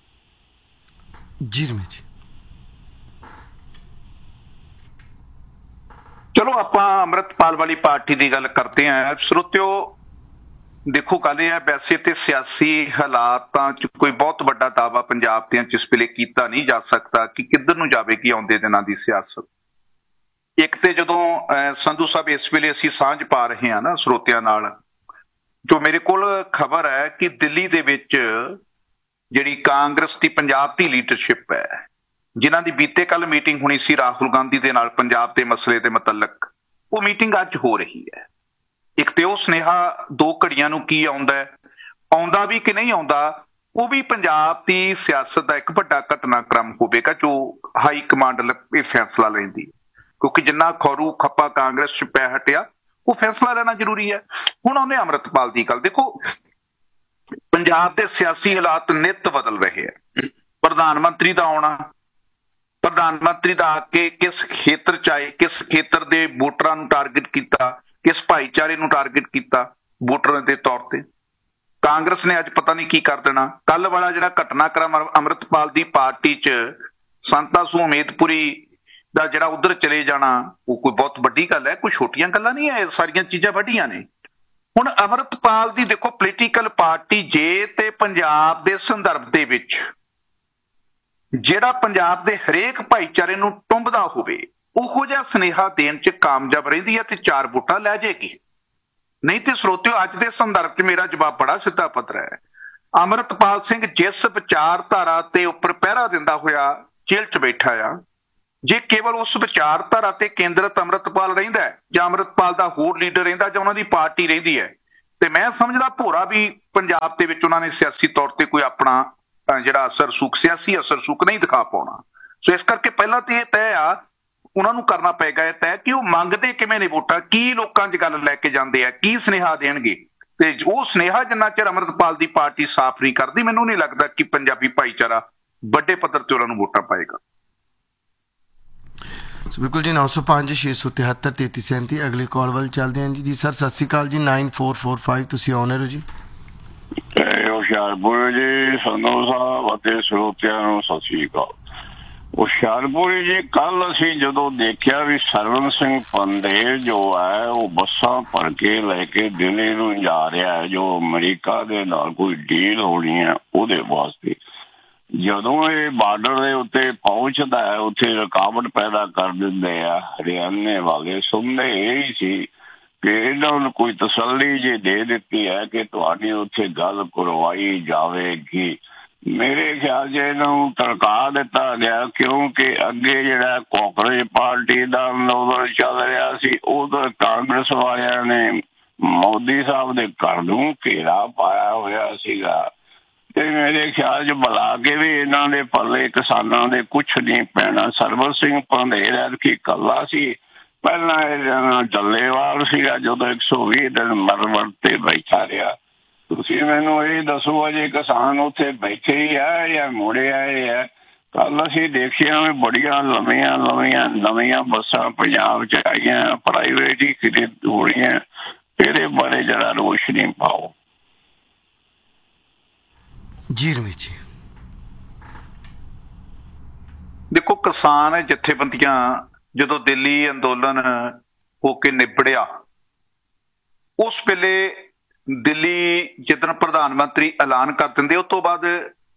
ਜੀ ਰਮੇਸ਼ ਜੀ। ਚਲੋ ਆਪਾਂ ਅੰਮ੍ਰਿਤਪਾਲ ਵਾਲੀ ਪਾਰਟੀ ਦੀ ਗੱਲ ਕਰਦੇ ਹਾਂ। ਸਰੋਤਿਓ ਦੇਖੋ, ਗੱਲ ਇਹ ਹੈ, ਵੈਸੇ ਤੇ ਸਿਆਸੀ ਹਾਲਾਤਾਂ 'ਚ ਕੋਈ ਬਹੁਤ ਵੱਡਾ ਦਾਅਵਾ ਪੰਜਾਬ ਦੇ 'ਚ ਇਸ ਵੇਲੇ ਕੀਤਾ ਨਹੀਂ ਜਾ ਸਕਦਾ ਕਿ ਕਿੱਧਰ ਨੂੰ ਜਾਵੇਗੀ ਆਉਂਦੇ ਦਿਨਾਂ ਦੀ ਸਿਆਸਤ। ਇੱਕ ਤੇ ਜਦੋਂ ਸੰਧੂ ਸਾਹਿਬ ਇਸ ਵੇਲੇ ਅਸੀਂ ਸਾਂਝ ਪਾ ਰਹੇ ਹਾਂ ਨਾ ਸਰੋਤਿਆਂ ਨਾਲ, ਜੋ ਮੇਰੇ ਕੋਲ ਖਬਰ ਹੈ ਕਿ ਦਿੱਲੀ ਦੇ ਵਿੱਚ ਜਿਹੜੀ ਕਾਂਗਰਸ ਦੀ ਪੰਜਾਬ ਦੀ ਲੀਡਰਸ਼ਿਪ ਹੈ, ਜਿਨ੍ਹਾਂ ਦੀ ਬੀਤੇ ਕੱਲ ਮੀਟਿੰਗ ਹੋਣੀ ਸੀ ਰਾਹੁਲ ਗਾਂਧੀ ਦੇ ਨਾਲ ਪੰਜਾਬ ਦੇ ਮਸਲੇ ਦੇ ਮੁਤਲਕ, ਉਹ ਮੀਟਿੰਗ ਅੱਜ ਹੋ ਰਹੀ ਹੈ। ਇੱਕ ਤੇ ਉਹ ਸੁਨੇਹਾ ਦੋ ਘੜੀਆਂ ਨੂੰ ਕੀ ਆਉਂਦਾ ਹੈ, ਆਉਂਦਾ ਵੀ ਕਿ ਨਹੀਂ ਆਉਂਦਾ, ਉਹ ਵੀ ਪੰਜਾਬ ਦੀ ਸਿਆਸਤ ਦਾ ਇੱਕ ਵੱਡਾ ਘਟਨਾਕ੍ਰਮ ਹੋਵੇਗਾ ਜੋ ਹਾਈ ਕਮਾਂਡ ਇਹ ਫੈਸਲਾ ਲੈਂਦੀ, ਕਿਉਂਕਿ ਜਿੰਨਾ ਖੌਰੂ ਖੱਪਾ ਕਾਂਗਰਸ 'ਚ ਪੈ ਹਟਿਆ, ਉਹ ਫੈਸਲਾ ਲੈਣਾ ਜ਼ਰੂਰੀ ਹੈ। ਹੁਣ ਉਹਨੇ ਅੰਮ੍ਰਿਤਪਾਲ ਦੀ ਗੱਲ ਦੇਖੋ, ਪੰਜਾਬ ਦੇ ਸਿਆਸੀ ਹਾਲਾਤ ਨਿੱਤ ਬਦਲ ਰਹੇ ਆ। ਪ੍ਰਧਾਨ ਮੰਤਰੀ ਦਾ ਆਉਣਾ, ਪ੍ਰਧਾਨ ਮੰਤਰੀ ਦਾ ਆ ਕੇ ਕਿਸ ਖੇਤਰ 'ਚ ਆਏ, ਕਿਸ ਖੇਤਰ ਦੇ ਵੋਟਰਾਂ ਨੂੰ ਟਾਰਗੇਟ ਕੀਤਾ, ਕਿਸ ਭਾਈਚਾਰੇ ਨੂੰ ਟਾਰਗੇਟ ਕੀਤਾ ਵੋਟਰਾਂ ਦੇ ਤੌਰ ਤੇ। ਕਾਂਗਰਸ ਨੇ ਅੱਜ ਪਤਾ ਨਹੀਂ ਕੀ ਕਰ ਦੇਣਾ। ਕੱਲ ਵਾਲਾ ਜਿਹੜਾ ਘਟਨਾਕ੍ਰਮ ਅੰਮ੍ਰਿਤਪਾਲ ਦੀ ਪਾਰਟੀ 'ਚ ਸੰਤਾ ਸੂ ਉਮੇਦਪੁਰੀ ਦਾ ਜਿਹੜਾ ਉਧਰ ਚਲੇ ਜਾਣਾ, ਉਹ ਕੋਈ ਬਹੁਤ ਵੱਡੀ ਗੱਲ ਹੈ, ਕੋਈ ਛੋਟੀਆਂ ਗੱਲਾਂ ਨਹੀਂ ਹੈ, ਸਾਰੀਆਂ ਚੀਜ਼ਾਂ ਵੱਡੀਆਂ ਨੇ। ਹੁਣ ਅੰਮ੍ਰਿਤਪਾਲ ਦੀ ਦੇਖੋ ਪੋਲੀਟੀਕਲ ਪਾਰਟੀ ਜੇ ਤੇ ਪੰਜਾਬ ਦੇ ਸੰਦਰਭ ਦੇ ਵਿੱਚ ਜਿਹੜਾ ਪੰਜਾਬ ਦੇ ਹਰੇਕ ਭਾਈਚਾਰੇ ਨੂੰ ਟੁੰਬਦਾ ਹੋਵੇ, ਉਹੋ ਜਿਹਾ ਸੁਨੇਹਾ ਦੇਣ 'ਚ ਕਾਮਯਾਬ ਰਹਿੰਦੀ ਹੈ ਤੇ ਚਾਰ ਵੋਟਾਂ ਲੈ ਜਾਏਗੀ। ਨਹੀਂ ਤੇ ਸਰੋਤਿਓ, ਅੱਜ ਦੇ ਸੰਦਰਭ 'ਚ ਮੇਰਾ ਜਵਾਬ ਬੜਾ ਸਿੱਧਾ ਪੱਧਰਾ ਹੈ। ਅੰਮ੍ਰਿਤਪਾਲ ਸਿੰਘ ਜਿਸ ਵਿਚਾਰਧਾਰਾ ਤੇ ਉੱਪਰ ਪਹਿਰਾ ਦਿੰਦਾ ਹੋਇਆ ਜੇਲ੍ਹ 'ਚ ਬੈਠਾ ਆ, ਜੇ ਕੇਵਲ ਉਸ ਵਿਚਾਰਧਾਰਾ ਤੇ ਕੇਂਦਰਿਤ ਅੰਮ੍ਰਿਤਪਾਲ ਰਹਿੰਦਾ ਹੈ ਜਾਂ ਅੰਮ੍ਰਿਤਪਾਲ ਦਾ ਹੋਰ ਲੀਡਰ ਰਹਿੰਦਾ ਜਾਂ ਉਹਨਾਂ ਦੀ ਪਾਰਟੀ ਰਹਿੰਦੀ ਹੈ, ਤੇ ਮੈਂ ਸਮਝਦਾ ਭੋਰਾ ਵੀ ਪੰਜਾਬ ਦੇ ਵਿੱਚ ਉਹਨਾਂ ਨੇ ਸਿਆਸੀ ਤੌਰ ਤੇ ਕੋਈ ਆਪਣਾ ਅਹ ਜਿਹੜਾ ਅਸਰ ਸੁੱਖ ਸਿਆਸੀ ਅਸਰ ਸੁੱਖ ਨਹੀਂ ਦਿਖਾ ਪਾਉਣਾ। ਸੋ ਇਸ ਕਰਕੇ ਪਹਿਲਾਂ ਤੇ ਇਹ ਤੈਅ ਆ, ਉਹਨਾਂ ਨੂੰ ਕਰਨਾ ਪਏਗਾ ਇਹ ਤੈਅ ਕਿ ਉਹ ਮੰਗਦੇ ਕਿਵੇਂ ਨੇ ਵੋਟਾਂ, ਕੀ ਲੋਕਾਂ 'ਚ ਗੱਲ ਲੈ ਕੇ ਜਾਂਦੇ ਆ, ਕੀ ਸੁਨੇਹਾ ਦੇਣਗੇ। ਤੇ ਉਹ ਸੁਨੇਹਾ ਜਿੰਨਾ ਚਿਰ ਅੰਮ੍ਰਿਤਪਾਲ ਦੀ ਪਾਰਟੀ ਸਾਫ਼ ਨਹੀਂ ਕਰਦੀ, ਮੈਨੂੰ ਨਹੀਂ ਲੱਗਦਾ ਕਿ ਪੰਜਾਬੀ ਭਾਈਚਾਰਾ ਵੱਡੇ ਪੱਧਰ ਤੇ ਉਹਨਾਂ ਨੂੰ ਵੋਟਾਂ ਪਾਏਗਾ। ਬਿਲਕੁਲ ਜੀ। ਨੌ ਸੌ ਪੰਜ ਛੇ ਸੌ ਤਿਹੱਤਰ ਤੇਤੀ ਸੈਂਤੀ ਅਗਲੇ ਕਾਲ ਵੱਲ ਚੱਲਦੇ ਹਾਂ ਜੀ। ਜੀ ਸਰ ਸਤਿ ਸ਼੍ਰੀ ਅਕਾਲ ਜੀ। ਨਾਈਨ ਫੋਰ ਫੋਰ ਫਾਈਵ ਤੁਸੀਂ ਆਨਰ ਹੋ ਜੀ। ਹੁਸ਼ਿਆਰਪੁਰ ਜੀ, ਸੰਧੂ ਸਾਹਿਬ ਅਤੇ ਸਰੋਤਿਆਂ ਨੂੰ ਸਤਿ ਸ਼੍ਰੀ ਅਕਾਲ। ਹੁਸ਼ਿਆਰਪੁਰ ਜੀ, ਕੱਲ ਅਸੀਂ ਜਦੋਂ ਦੇਖਿਆ ਵੀ ਸਰਵਨ ਸਿੰਘ ਪੰਦੇ ਜੋ ਹੈ ਉਹ ਬੱਸਾਂ ਭਰ ਕੇ ਲੈ ਕੇ ਦਿੱਲੀ ਨੂੰ ਜਾ ਰਿਹਾ ਹੈ, ਜੋ ਅਮਰੀਕਾ ਦੇ ਨਾਲ ਕੋਈ ਡੀਲ ਹੋਣੀ ਹੈ ਉਹਦੇ ਵਾਸਤੇ, ਜਦੋਂ ਇਹ ਬਾਰਡਰ ਦੇ ਉੱਤੇ ਪਹੁੰਚਦਾ ਹੈ ਉੱਥੇ ਰੁਕਾਵਟ ਪੈਦਾ ਕਰ ਦਿੰਦੇ ਆ ਹਰਿਆਣੇ ਵਾਲੇ। ਸੁਣਦੇ ਇਹ ਸੀ ਕਿ ਇਹਨਾਂ ਨੂੰ ਕੋਈ ਤਸੱਲੀ ਜੇ ਦੇ ਦਿੱਤੀ ਹੈ ਕਿ ਤੁਹਾਡੀ ਉੱਥੇ ਗੱਲ ਕਰਵਾਈ ਜਾਵੇਗੀ। ਮੇਰੇ ਖਿਆਲ 'ਚ ਇਹਨਾਂ ਨੂੰ ਤਰਕਾ ਦਿੱਤਾ ਗਿਆ, ਕਿਉਂਕਿ ਅੱਗੇ ਜਿਹੜਾ ਕਾਂਗਰਸ ਪਾਰਟੀ ਦਾ ਅੰਦੋਲਨ ਚੱਲ ਰਿਹਾ ਸੀ ਉਧਰ ਕਾਂਗਰਸ ਵਾਲਿਆਂ ਨੇ ਮੋਦੀ ਸਾਹਿਬ ਦੇ ਘਰ ਨੂੰ ਘੇਰਾ ਪਾਇਆ ਹੋਇਆ ਸੀਗਾ, ਤੇ ਮੇਰੇ ਖਿਆਲ 'ਚ ਬੁਲਾ ਕੇ ਵੀ ਇਹਨਾਂ ਦੇ ਪੱਲੇ ਕਿਸਾਨਾਂ ਦੇ ਕੁਛ ਨਹੀਂ ਪੈਣਾ। ਸਰਬਤ ਸਿੰਘ ਪੰਧੇਰ ਕੀ ਕੱਲਾ ਸੀ, ਪਹਿਲਾਂ ਇਹ ਡੱਲੇਵਾਲ ਸੀਗਾ ਜਦੋਂ ਇੱਕ ਸੌ ਵੀਹ ਦਿਨ ਮਰਮਰ ਤੇ ਬੈਠਾ ਰਿਹਾ। ਤੁਸੀਂ ਮੈਨੂੰ ਇਹ ਦੱਸੋ ਅਜੇ ਕਿਸਾਨ ਉੱਥੇ ਬੈਠੇ ਹੀ ਆ ਜਾਂ ਮੁੜੇ ਆਏ ਆ? ਕੱਲ ਅਸੀਂ ਦੇਖਿਆ ਵੀ ਬੜੀਆਂ ਲੰਮੀਆਂ ਲੰਮੀਆਂ ਨਵੀਆਂ ਬੱਸਾਂ ਪੰਜਾਬ 'ਚ ਆਈਆਂ, ਪ੍ਰਾਈਵੇਟ ਹੀ ਕਿਤੇ ਹੋ ਰਹੀਆਂ। ਇਹਦੇ ਬਾਰੇ ਜਰਾ ਰੋਸ਼ਨੀ ਪਾਓ ਜੀ ਰਮੇਸ਼ ਜੀ। ਦੇਖੋ, ਕਿਸਾਨ ਜਥੇਬੰਦੀਆਂ ਜਦੋਂ ਦਿੱਲੀ ਅੰਦੋਲਨ ਹੋ ਕੇ ਨਿਬੜਿਆ, ਉਸ ਵੇਲੇ ਦਿੱਲੀ ਜਿੱਦਣ ਪ੍ਰਧਾਨ ਮੰਤਰੀ ਐਲਾਨ ਕਰ ਦਿੰਦੇ, ਉਸ ਤੋਂ ਬਾਅਦ